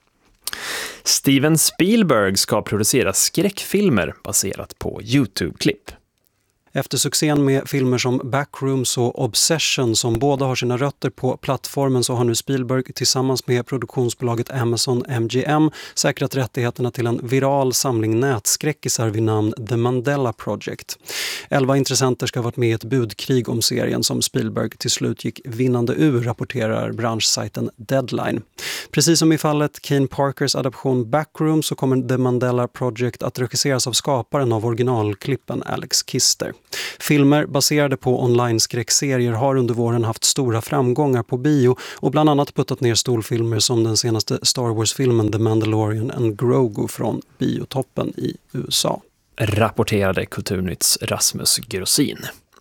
Steven Spielberg ska producera skräckfilmer baserat på YouTube-klipp. Efter succén med filmer som Backrooms och Obsession som båda har sina rötter på plattformen så har nu Spielberg tillsammans med produktionsbolaget Amazon M G M säkrat rättigheterna till en viral samling nätskräckisar vid namn The Mandela Project. Elva intressenter ska ha varit med i ett budkrig om serien som Spielberg till slut gick vinnande ur, rapporterar branschsajten Deadline. Precis som i fallet Kane Parkers adaption Backrooms så kommer The Mandela Project att regisseras av skaparen av originalklippen Alex Kister. Filmer baserade på online-skräckserier har under våren haft stora framgångar på bio och bland annat puttat ner storfilmer som den senaste Star Wars-filmen The Mandalorian and Grogu från biotoppen i U S A. Rapporterade Kulturnytts Rasmus Grossin.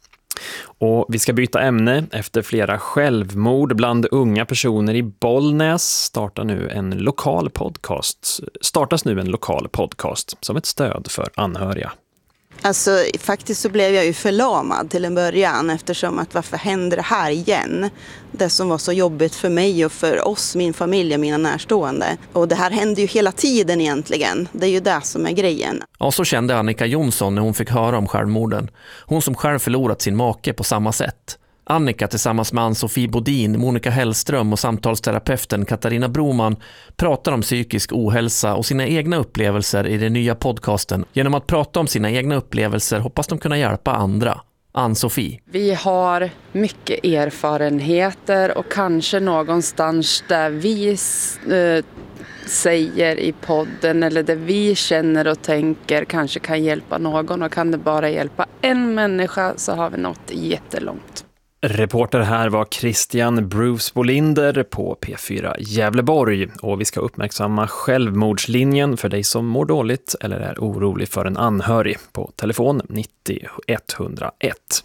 Och vi ska byta ämne. Efter flera självmord bland unga personer i Bollnäs startar nu en lokal podcast. Startas nu en lokal podcast som ett stöd för anhöriga. Alltså faktiskt så blev jag ju förlamad till en början eftersom att varför händer det här igen? Det som var så jobbigt för mig och för oss, min familj och mina närstående. Och det här händer ju hela tiden egentligen. Det är ju det som är grejen. Ja, så kände Annika Jonsson när hon fick höra om självmorden. Hon som själv förlorat sin make på samma sätt. Annika tillsammans med Ann-Sofie Bodin, Monica Hellström och samtalsterapeuten Katarina Broman pratar om psykisk ohälsa och sina egna upplevelser i den nya podcasten. Genom att prata om sina egna upplevelser hoppas de kunna hjälpa andra. Ann-Sofie. Vi har mycket erfarenheter och kanske någonstans där vi eh, säger i podden eller där vi känner och tänker kanske kan hjälpa någon, och kan det bara hjälpa en människa så har vi nått jättelångt. Reporter här var Christian Bruce Bolinder på P fyra Gävleborg, och vi ska uppmärksamma självmordslinjen för dig som mår dåligt eller är orolig för en anhörig på telefon nittio ett noll ett.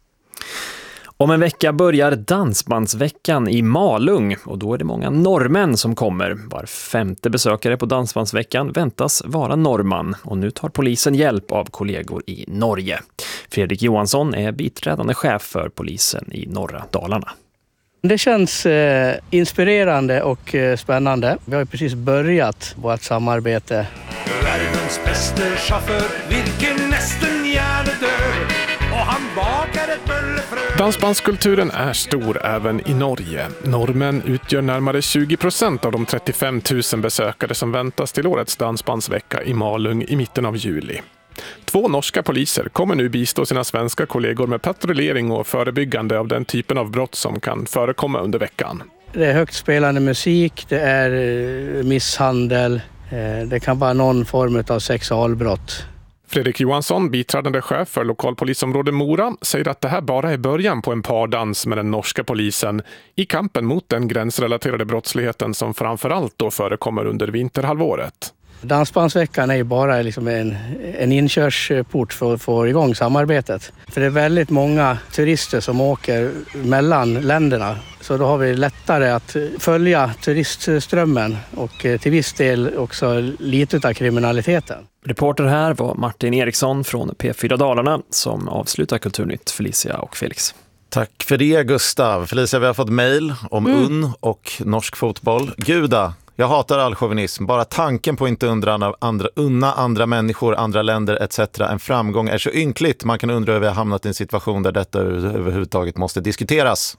Om en vecka börjar Dansbandsveckan i Malung, och då är det många norrmän som kommer. Var femte besökare på Dansbandsveckan väntas vara norrman, och nu tar polisen hjälp av kollegor i Norge. Fredrik Johansson är biträdande chef för polisen i norra Dalarna. Det känns eh, inspirerande och eh, spännande. Vi har ju precis börjat vårt samarbete. Världens bästa chaufför, vilken nästan hjärnedöd, och han bakar ett bullefrö. Dansbandskulturen är stor även i Norge. Norrmän utgör närmare tjugo procent av de trettiofem tusen besökare som väntas till årets dansbandsvecka i Malung i mitten av juli. Två norska poliser kommer nu bistå sina svenska kollegor med patrullering och förebyggande av den typen av brott som kan förekomma under veckan. Det är högt spelande musik, det är misshandel, det kan vara någon form av sexualbrott. Fredrik Johansson, biträdande chef för lokalpolisområde Mora, säger att det här bara är början på en pardans med den norska polisen i kampen mot den gränsrelaterade brottsligheten som framförallt då förekommer under vinterhalvåret. Dansbandsveckan är ju bara liksom en, en inkörsport för att få igång samarbetet. För det är väldigt många turister som åker mellan länderna. Så då har vi lättare att följa turistströmmen och till viss del också lite av kriminaliteten. Reporter här var Martin Eriksson från P fyra Dalarna som avslutar Kulturnytt. Felicia och Felix. Tack för det, Gustav. Felicia, vi har fått mejl om mm. unn och norsk fotboll. Guda, jag hatar all chauvinism. Bara tanken på inte undra andra, unna andra människor, andra länder et cetera en framgång är så ynkligt. Man kan undra hur vi har hamnat i en situation där detta överhuvudtaget måste diskuteras.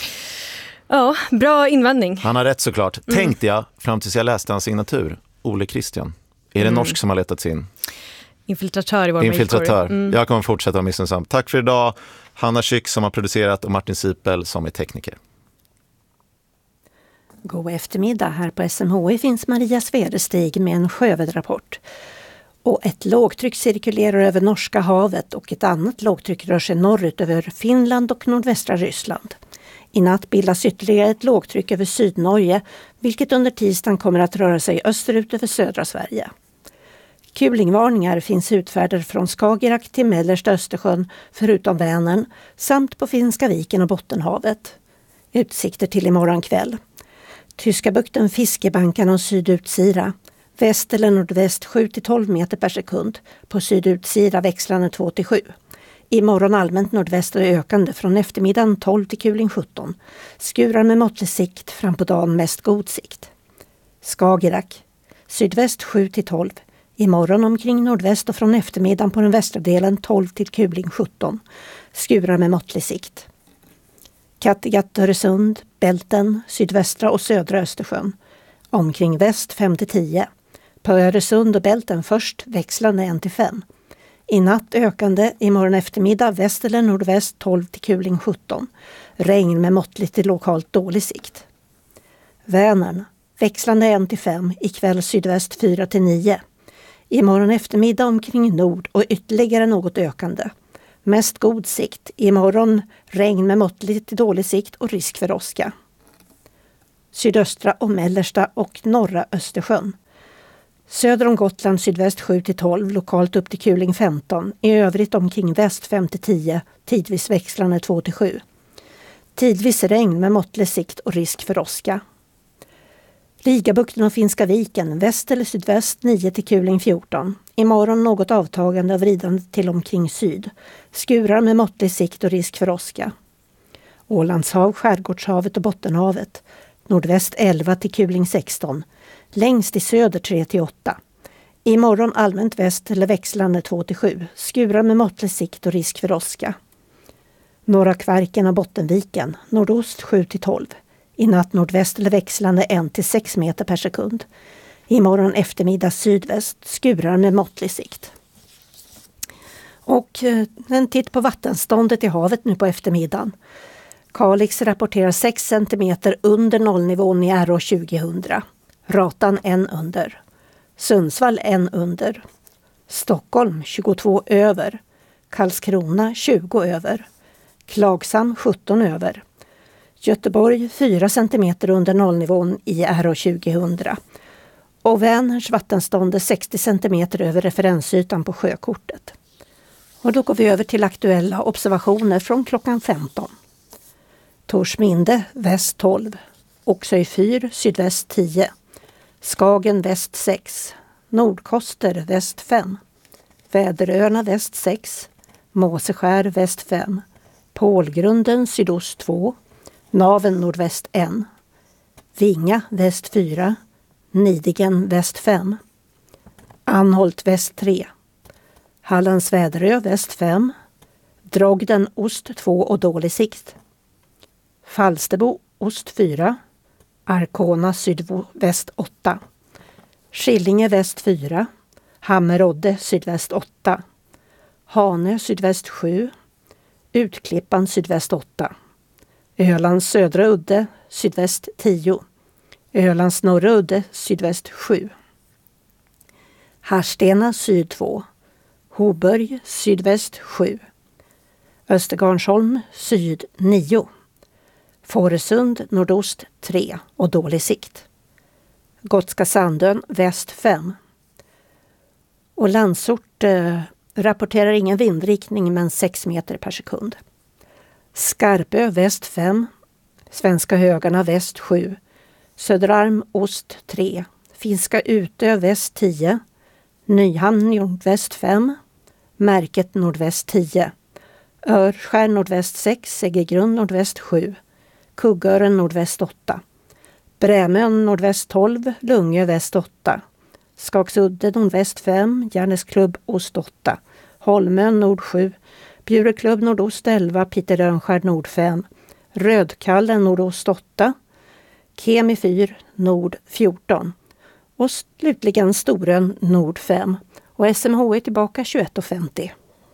Ja, bra invändning. Han har rätt såklart. Mm. Tänkte jag fram tills jag läste hans signatur. Ole Christian. Är det mm. norsk som har letats in? Infiltratör i vår Infiltratör. Mm. Jag kommer fortsätta vara missunnsam. Tack för idag. Hanna Schück som har producerat och Martin Sipel som är tekniker. God eftermiddag. Här på S M H I finns Maria Svedestig med en sjöväderrapport. Och ett lågtryck cirkulerar över Norska havet och ett annat lågtryck rör sig norrut över Finland och nordvästra Ryssland. I natt bildas ytterligare ett lågtryck över Sydnorge, vilket under tisdagen kommer att röra sig österut över södra Sverige. Kulingvarningar finns utfärdade från Skagerrak till mellersta Östersjön förutom Vänern samt på Finska viken och Bottenhavet. Utsikter till imorgon kväll. Tyska bukten, Fiskebankarna och Sydutsira. Väst eller nordväst sju till tolv meter per sekund. På Sydutsira växlande två till sju. Imorgon allmänt nordväst och ökande från eftermiddagen tolv till Kuling sjutton. Skurar med måttlig sikt, fram på dagen mest god sikt. Skagerrak. Sydväst sju till tolv. Imorgon omkring nordväst och från eftermiddagen på den västra delen tolv till kuling sjutton. Skurar med måttlig sikt. Kattegatt, Öresund, Bälten, sydvästra och södra Östersjön. Omkring väst fem till tio. På Öresund och Bälten först växlande en till fem. I natt ökande, imorgon eftermiddag väst eller nordväst tolv till kuling sjutton. Regn med måttligt till lokalt dålig sikt. Vänern, växlande en till fem, ikväll sydväst fyra till nio. Imorgon eftermiddag omkring nord och ytterligare något ökande. Mest god sikt, imorgon regn med måttligt till dålig sikt och risk för åska. Sydöstra och mellersta och norra Östersjön. Söder om Gotland sydväst sju till tolv, lokalt upp till kuling femton. I övrigt omkring väst fem till tio, tidvis växlande två till sju. Tidvis regn med måttlig sikt och risk för åska. Rigabukten och Finska viken, väst eller sydväst nio till kuling fjorton. Imorgon något avtagande och vridande till omkring syd. Skurar med måttlig sikt och risk för åska. Ålandshav, Skärgårdshavet och Bottenhavet. Nordväst elva till kuling sexton. Längst i söder tre till åtta. Imorgon allmänt väst eller växlande två till sju. Skurar med måttlig sikt och risk för åska. Norra Kvarken och Bottenviken, nordost sju till tolv. I natt nordväst eller växlande en till sex meter per sekund. Imorgon eftermiddag sydväst, skurar med måttlig sikt. Och en titt på vattenståndet i havet nu på eftermiddagen. Kalix rapporterar sex centimeter under nollnivån i R O tjugohundra. Ratan en under. Sundsvall en under. Stockholm tjugotvå över. Karlskrona tjugo över. Klagsam sjutton över. Göteborg fyra centimeter under nollnivån i R O tjugohundra. Och Vänerns vattenstånd är sextio centimeter över referensytan på sjökortet. Och då går vi över till aktuella observationer från klockan femton. Torsminde väst tolv. Oxöj fyr sydväst tio. Skagen väst sex. Nordkoster väst fem. Väderöarna väst sex. Måseskär väst fem. Pålgrunden sydost två. Naven nordväst ett. Vinga väst fyra. Nidigen väst fem. Anholt väst tre. Hallands Väderö väst fem. Drogden ost två och dålig sikt. Falsterbo ost fyra. Arkona sydväst åtta. Skillinge väst fyra. Hammerodde sydväst åtta. Hanö sydväst sju. Utklippan sydväst åtta. Ölands södra udde sydväst tio. Ölands norra udde sydväst sju. Harstena syd två. Hoburg sydväst sju. Östergarnsholm syd nio. Fårösund nordost tre och dålig sikt. Gotska Sandön väst fem. Och Landsort eh, rapporterar ingen vindriktning men sex meter per sekund. Skarpö väst fem. Svenska Högarna väst sju. Söderarm ost tre. Finska Utö väst tio. Nyhamn nordväst fem. Märket nordväst tio. Örskär nordväst sex. Äggegrund nordväst sju. Kuggören nordväst åtta. Brämön nordväst tolv. Lungö väst åtta. Skagsudde nordväst fem. Järnesklubb ost åtta. Holmön nord sju. Bjureklubb nordost elva. Piterönskär nord fem. Rödkallen nordost åtta. Kemi fyr nord fjorton. Och slutligen Storön nord fem. Och S M H är tillbaka tjugoett och femtio.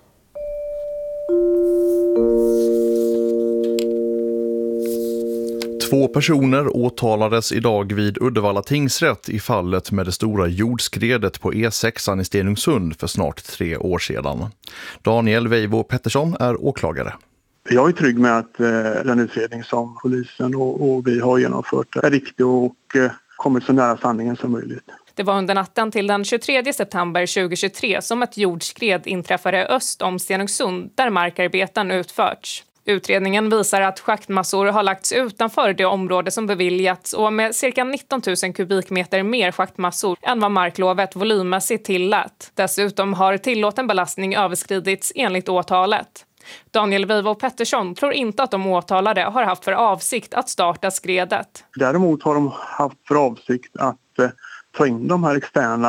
Två personer åtalades idag vid Uddevalla tingsrätt i fallet med det stora jordskredet på E sex i Stenungsund för snart tre år sedan. Daniel Weivo Pettersson är åklagare. Jag är trygg med att eh, den utredning som polisen och, och vi har genomfört är riktig och eh, kommit så nära sanningen som möjligt. Det var under natten till den tjugotredje september tjugohundratjugotre som ett jordskred inträffade öst om Stenungsund där markarbeten utförts. Utredningen visar att schaktmassor har lagts utanför det område som beviljats och med cirka nitton tusen kubikmeter mer schaktmassor än vad marklovet volymmässigt tillät. Dessutom har tillåten belastning överskridits enligt åtalet. Daniel Weivo Pettersson tror inte att de åtalade har haft för avsikt att starta skredet. Däremot har de haft för avsikt att eh, ta in de här externa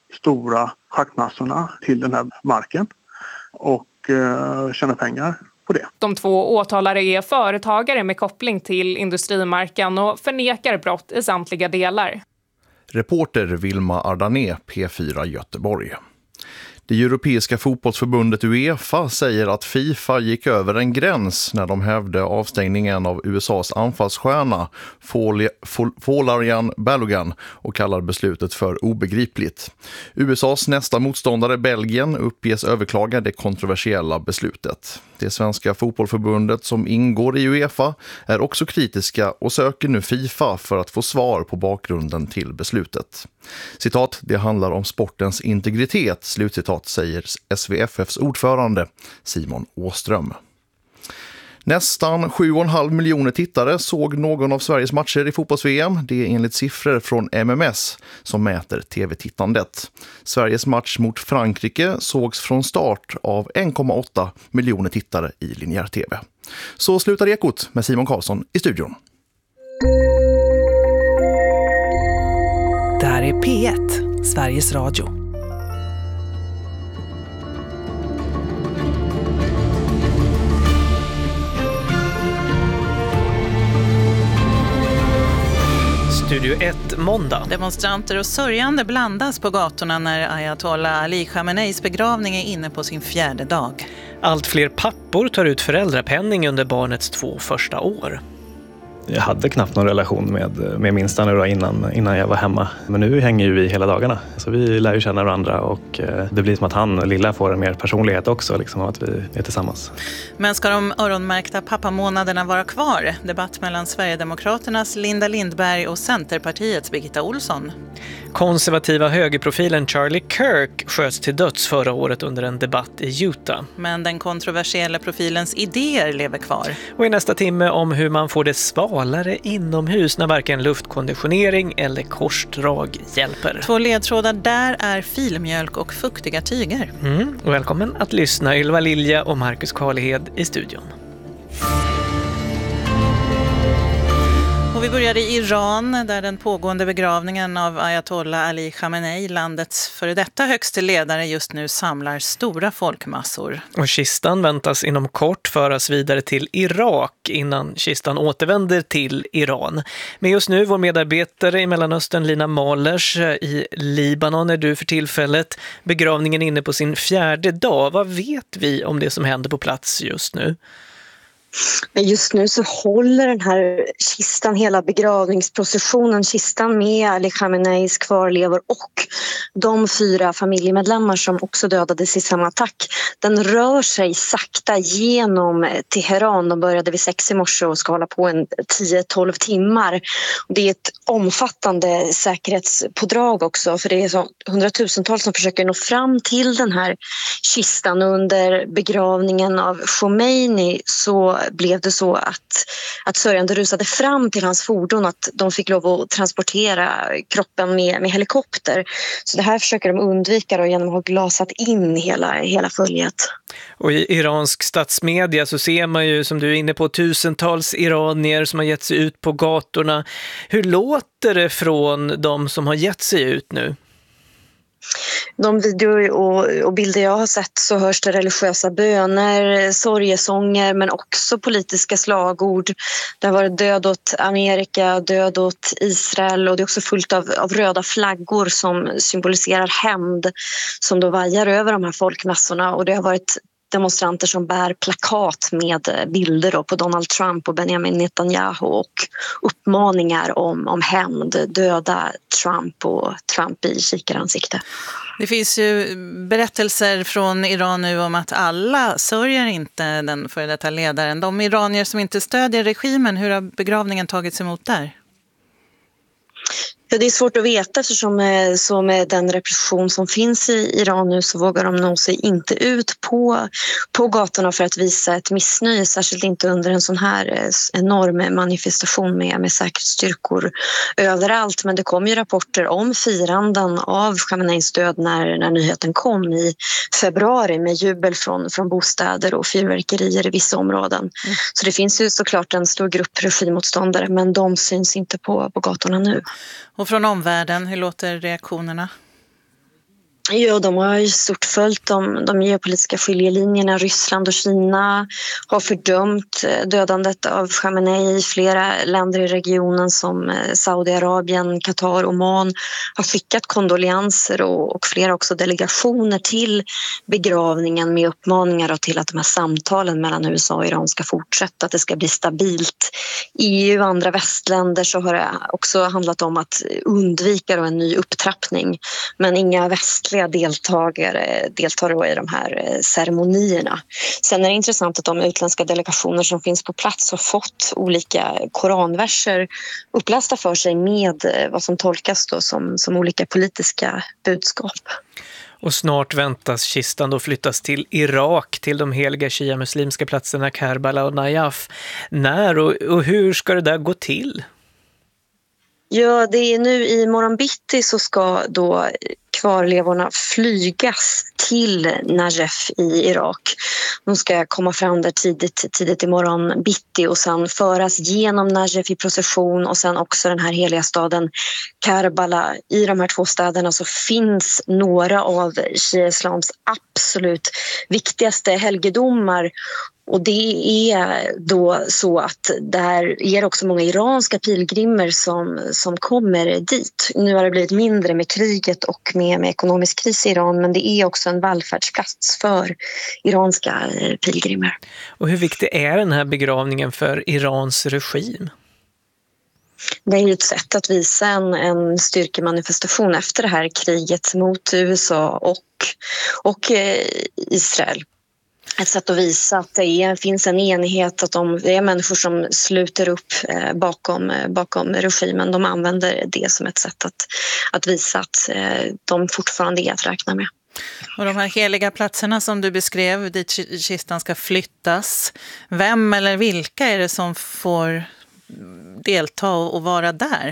stora schaktmassorna till den här marken och eh, tjäna pengar på det. De två åtalade är företagare med koppling till industrimarken och förnekar brott i samtliga delar. Reporter Vilma Ardané, P fyra Göteborg. Det europeiska fotbollsförbundet UEFA säger att FIFA gick över en gräns när de hävde avstängningen av U S A:s anfallsstjärna Folarin Balogun och kallar beslutet för obegripligt. U S A:s nästa motståndare Belgien uppges överklaga det kontroversiella beslutet. Det svenska fotbollsförbundet som ingår i UEFA är också kritiska och söker nu FIFA för att få svar på bakgrunden till beslutet. Citat, det handlar om sportens integritet, slutcitat, säger S V F F:s ordförande Simon Åström. Nästan sju och en halv miljoner tittare såg någon av Sveriges matcher i fotbolls-V M. Det är enligt siffror från M M S som mäter tv-tittandet. Sveriges match mot Frankrike sågs från start av en komma åtta miljoner tittare i linjär-tv. Så slutar Ekot med Simon Karlsson i studion. Det här är P ett, Sveriges Radio. Studio ett måndag. Demonstranter och sörjande blandas på gatorna när Ayatollah Ali Khameneis begravning är inne på sin fjärde dag. Allt fler pappor tar ut föräldrapenning under barnets två första år. Jag hade knappt någon relation med, med minsta nu då innan, innan jag var hemma. Men nu hänger ju vi hela dagarna. Så vi lär ju känna varandra och det blir som att han och Lilla får en mer personlighet också, liksom, att vi är tillsammans. Men ska de öronmärkta pappamånaderna vara kvar? Debatt mellan Sverigedemokraternas Linda Lindberg och Centerpartiets Birgitta Olsson. Konservativa högerprofilen Charlie Kirk sköts till döds förra året under en debatt i Utah. Men den kontroversiella profilens idéer lever kvar. Och i nästa timme om hur man får det svalare inomhus när varken luftkonditionering eller korsdrag hjälper. Två ledtrådar där är filmjölk och fuktiga tyger. Mm, och välkommen att lyssna, Ylva Lilja och Marcus Karlhed i studion. Och vi börjar i Iran där den pågående begravningen av Ayatollah Ali Khamenei, landets före detta högste ledare, just nu samlar stora folkmassor. Och kistan väntas inom kort föras vidare till Irak innan kistan återvänder till Iran. Men just nu vår medarbetare i Mellanöstern Lina Mahlers i Libanon är du för tillfället. Begravningen inne på sin fjärde dag. Vad vet vi om det som händer på plats just nu? Just nu så håller den här kistan, hela begravningsprocessionen, kistan med Ali Khameneis kvarlevor och de fyra familjemedlemmar som också dödades i samma attack. Den rör sig sakta genom Teheran. De började vid sex i morse och ska hålla på en tio tolv timmar. Det är ett omfattande säkerhetspådrag också, för det är så hundratusentals som försöker nå fram till den här kistan. Under begravningen av Khomeini så blev det så att, att sörjande rusade fram till hans fordon, att de fick lov att transportera kroppen med, med helikopter. Så det här försöker de undvika då, genom att ha glasat in hela, hela följet. Och i iransk statsmedia så ser man ju, som du är inne på, tusentals iranier som har gett sig ut på gatorna. Hur låter det från de som har gett sig ut nu? De videor och, och bilder jag har sett så hörs det religiösa böner, sorgesånger men också politiska slagord. Det har varit död åt Amerika, död åt Israel och det är också fullt av, av röda flaggor som symboliserar hämnd som då vajar över de här folkmassorna, och det har varit demonstranter som bär plakat med bilder då på Donald Trump och Benjamin Netanyahu och uppmaningar om, om hämnd, döda Trump och Trump i kikaransikte. Det finns ju berättelser från Iran nu om att alla sörjer inte den före detta ledaren. De iranier som inte stödjer regimen, hur har begravningen tagits emot där? Ja, det är svårt att veta eftersom så med den repression som finns i Iran nu så vågar de nå sig inte ut på, på gatorna för att visa ett missnöje, särskilt inte under en sån här enorm manifestation med, med säkerhetsstyrkor överallt. Men det kom ju rapporter om firanden av Khameneis död när, när nyheten kom i februari med jubel från, från bostäder och fyrverkerier i vissa områden. Mm. Så det finns ju såklart en stor grupp regimmotståndare, men de syns inte på, på gatorna nu. Och från omvärlden, hur låter reaktionerna? Ja, de har ju stort följt de, de geopolitiska skiljelinjerna. Ryssland och Kina har fördömt dödandet av Khamenei. Flera länder i regionen som Saudiarabien, Qatar, Oman har skickat kondolenser och, och flera också delegationer till begravningen med uppmaningar till att de här samtalen mellan U S A och Iran ska fortsätta, att det ska bli stabilt. E U och andra västländer så har det också handlat om att undvika då en ny upptrappning, men inga västliga deltagare deltar i de här ceremonierna. Sen är det intressant att de utländska delegationer som finns på plats har fått olika koranverser upplästa för sig med vad som tolkas då som, som olika politiska budskap. Och snart väntas kistan då flyttas till Irak, till de heliga shia-muslimska platserna Karbala och Najaf. När och, och hur ska det där gå till? Ja, det är nu i morgon bitti så ska då kvarlevorna flygas till Najaf i Irak. De ska komma fram där tidigt, tidigt i morgon bitti och sen föras genom Najaf i procession och sen också den här heliga staden Karbala. I de här två städerna så finns några av shia-islams absolut viktigaste helgedomar. Och det är då så att där är också många iranska pilgrimer som, som kommer dit. Nu har det blivit mindre med kriget och med, med ekonomisk kris i Iran, men det är också en välfärdsplats för iranska pilgrimer. Och hur viktig är den här begravningen för Irans regim? Det är ju ett sätt att visa en, en styrkemanifestation efter det här kriget mot U S A och, och eh, Israel. Ett sätt att visa att det är, finns en enighet, att de, det är människor som sluter upp eh, bakom, eh, bakom regimen. De använder det som ett sätt att, att visa att eh, de fortfarande är att räkna med. Och de här heliga platserna som du beskrev, dit kistan ska flyttas. Vem eller vilka är det som får delta och vara där?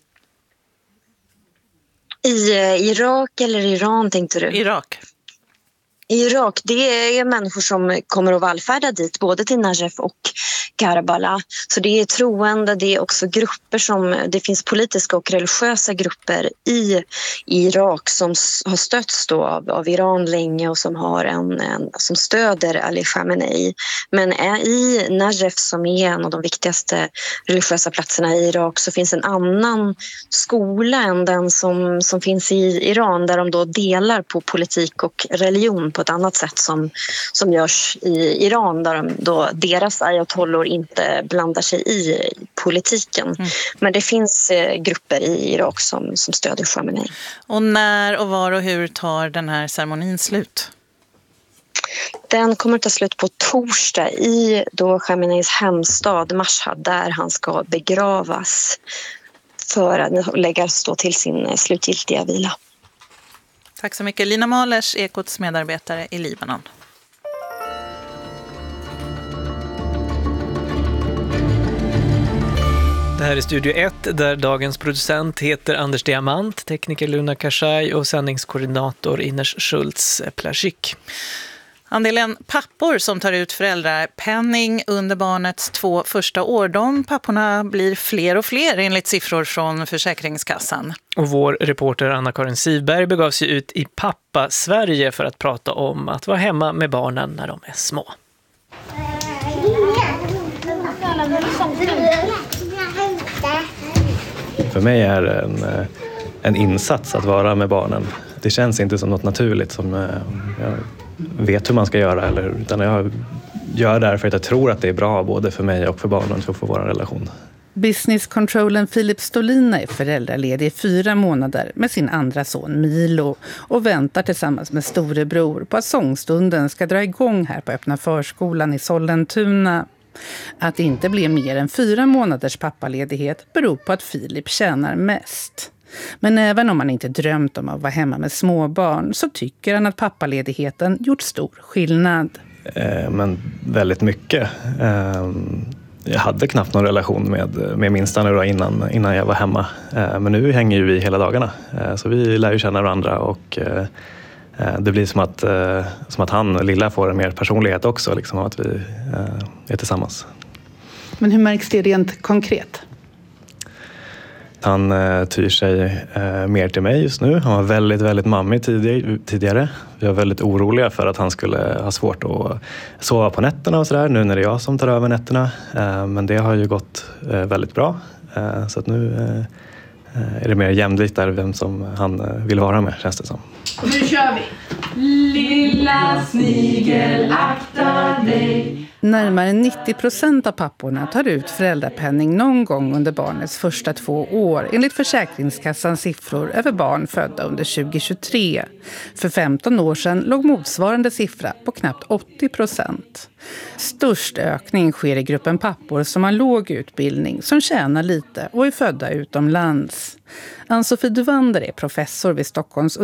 I eh, Irak eller Iran tänkte du? Irak. I Irak, det är människor som kommer att vallfärda dit, både till Najaf och Karbala. Så det är troende, det är också grupper som, det finns politiska och religiösa grupper i Irak som har stötts då av, av Iran länge och som, har en, en, som stöder Ali Khamenei. Men i Najaf, som är en av de viktigaste religiösa platserna i Irak, så finns en annan skola än den som, som finns i Iran, där de då delar på politik och religion på ett annat sätt som, som görs i Iran, där de då, deras ayatollor inte blandar sig i politiken. Mm. Men det finns eh, grupper i Irak som, som stöder Khamenei. Och när och var och hur tar den här ceremonin slut? Den kommer att ta slut på torsdag i då Khameneis hemstad Mashhad, där han ska begravas för att läggas då till sin slutgiltiga vila. Tack så mycket. Lina Mahlers, Ekots medarbetare i Libanon. Det här är Studio ett, där dagens producent heter Anders Diamant, tekniker Luna Kashai och sändningskoordinator Ines Schultz-Plashik. Andelen pappor som tar ut föräldrapenning under barnets två första år, de papporna blir fler och fler enligt siffror från Försäkringskassan. Och vår reporter Anna-Karin Sivberg begav sig ut i Pappa Sverige för att prata om att vara hemma med barnen när de är små. För mig är det en, en insats att vara med barnen. Det känns inte som något naturligt som jag vet hur man ska göra, eller, utan jag gör det för att jag tror att det är bra både för mig och för barnen för att få vår relation. Business-controllen Filip Stolina är föräldraledig i fyra månader med sin andra son Milo och väntar tillsammans med storebror på att sångstunden ska dra igång här på öppna förskolan i Sollentuna. Att det inte blir mer än fyra månaders pappaledighet beror på att Filip tjänar mest. Men även om han inte drömt om att vara hemma med småbarn så tycker han att pappaledigheten gjort stor skillnad. Eh, men väldigt mycket. Eh, jag hade knappt någon relation med, med minsta nu då innan, innan jag var hemma. Eh, men nu hänger ju vi hela dagarna. Eh, så vi lär ju känna varandra och eh, det blir som att, eh, som att han, lilla, får en mer personlighet också, liksom, att vi eh, är tillsammans. Men hur märks det rent konkret? han eh, tyr sig eh, mer till mig just nu. Han var väldigt, väldigt mammig tidig- tidigare. Vi var väldigt oroliga för att han skulle ha svårt att sova på nätterna och sådär, nu när det är jag som tar över nätterna. Eh, men det har ju gått eh, väldigt bra. Eh, så att nu eh, är det mer jämlikt där vem som han eh, vill vara med, känns det som. Och nu kör vi! Lilla snigel, akta dig. Närmare nittio procent av papporna tar ut föräldrapenning någon gång under barnets första två år enligt Försäkringskassans siffror över barn födda under tjugohundratjugotre. För femton år sedan låg motsvarande siffra på knappt åttio procent. Störst ökning sker i gruppen pappor som har låg utbildning, som tjänar lite och är födda utomlands. Ann-Sofie Duvander är professor vid Stockholms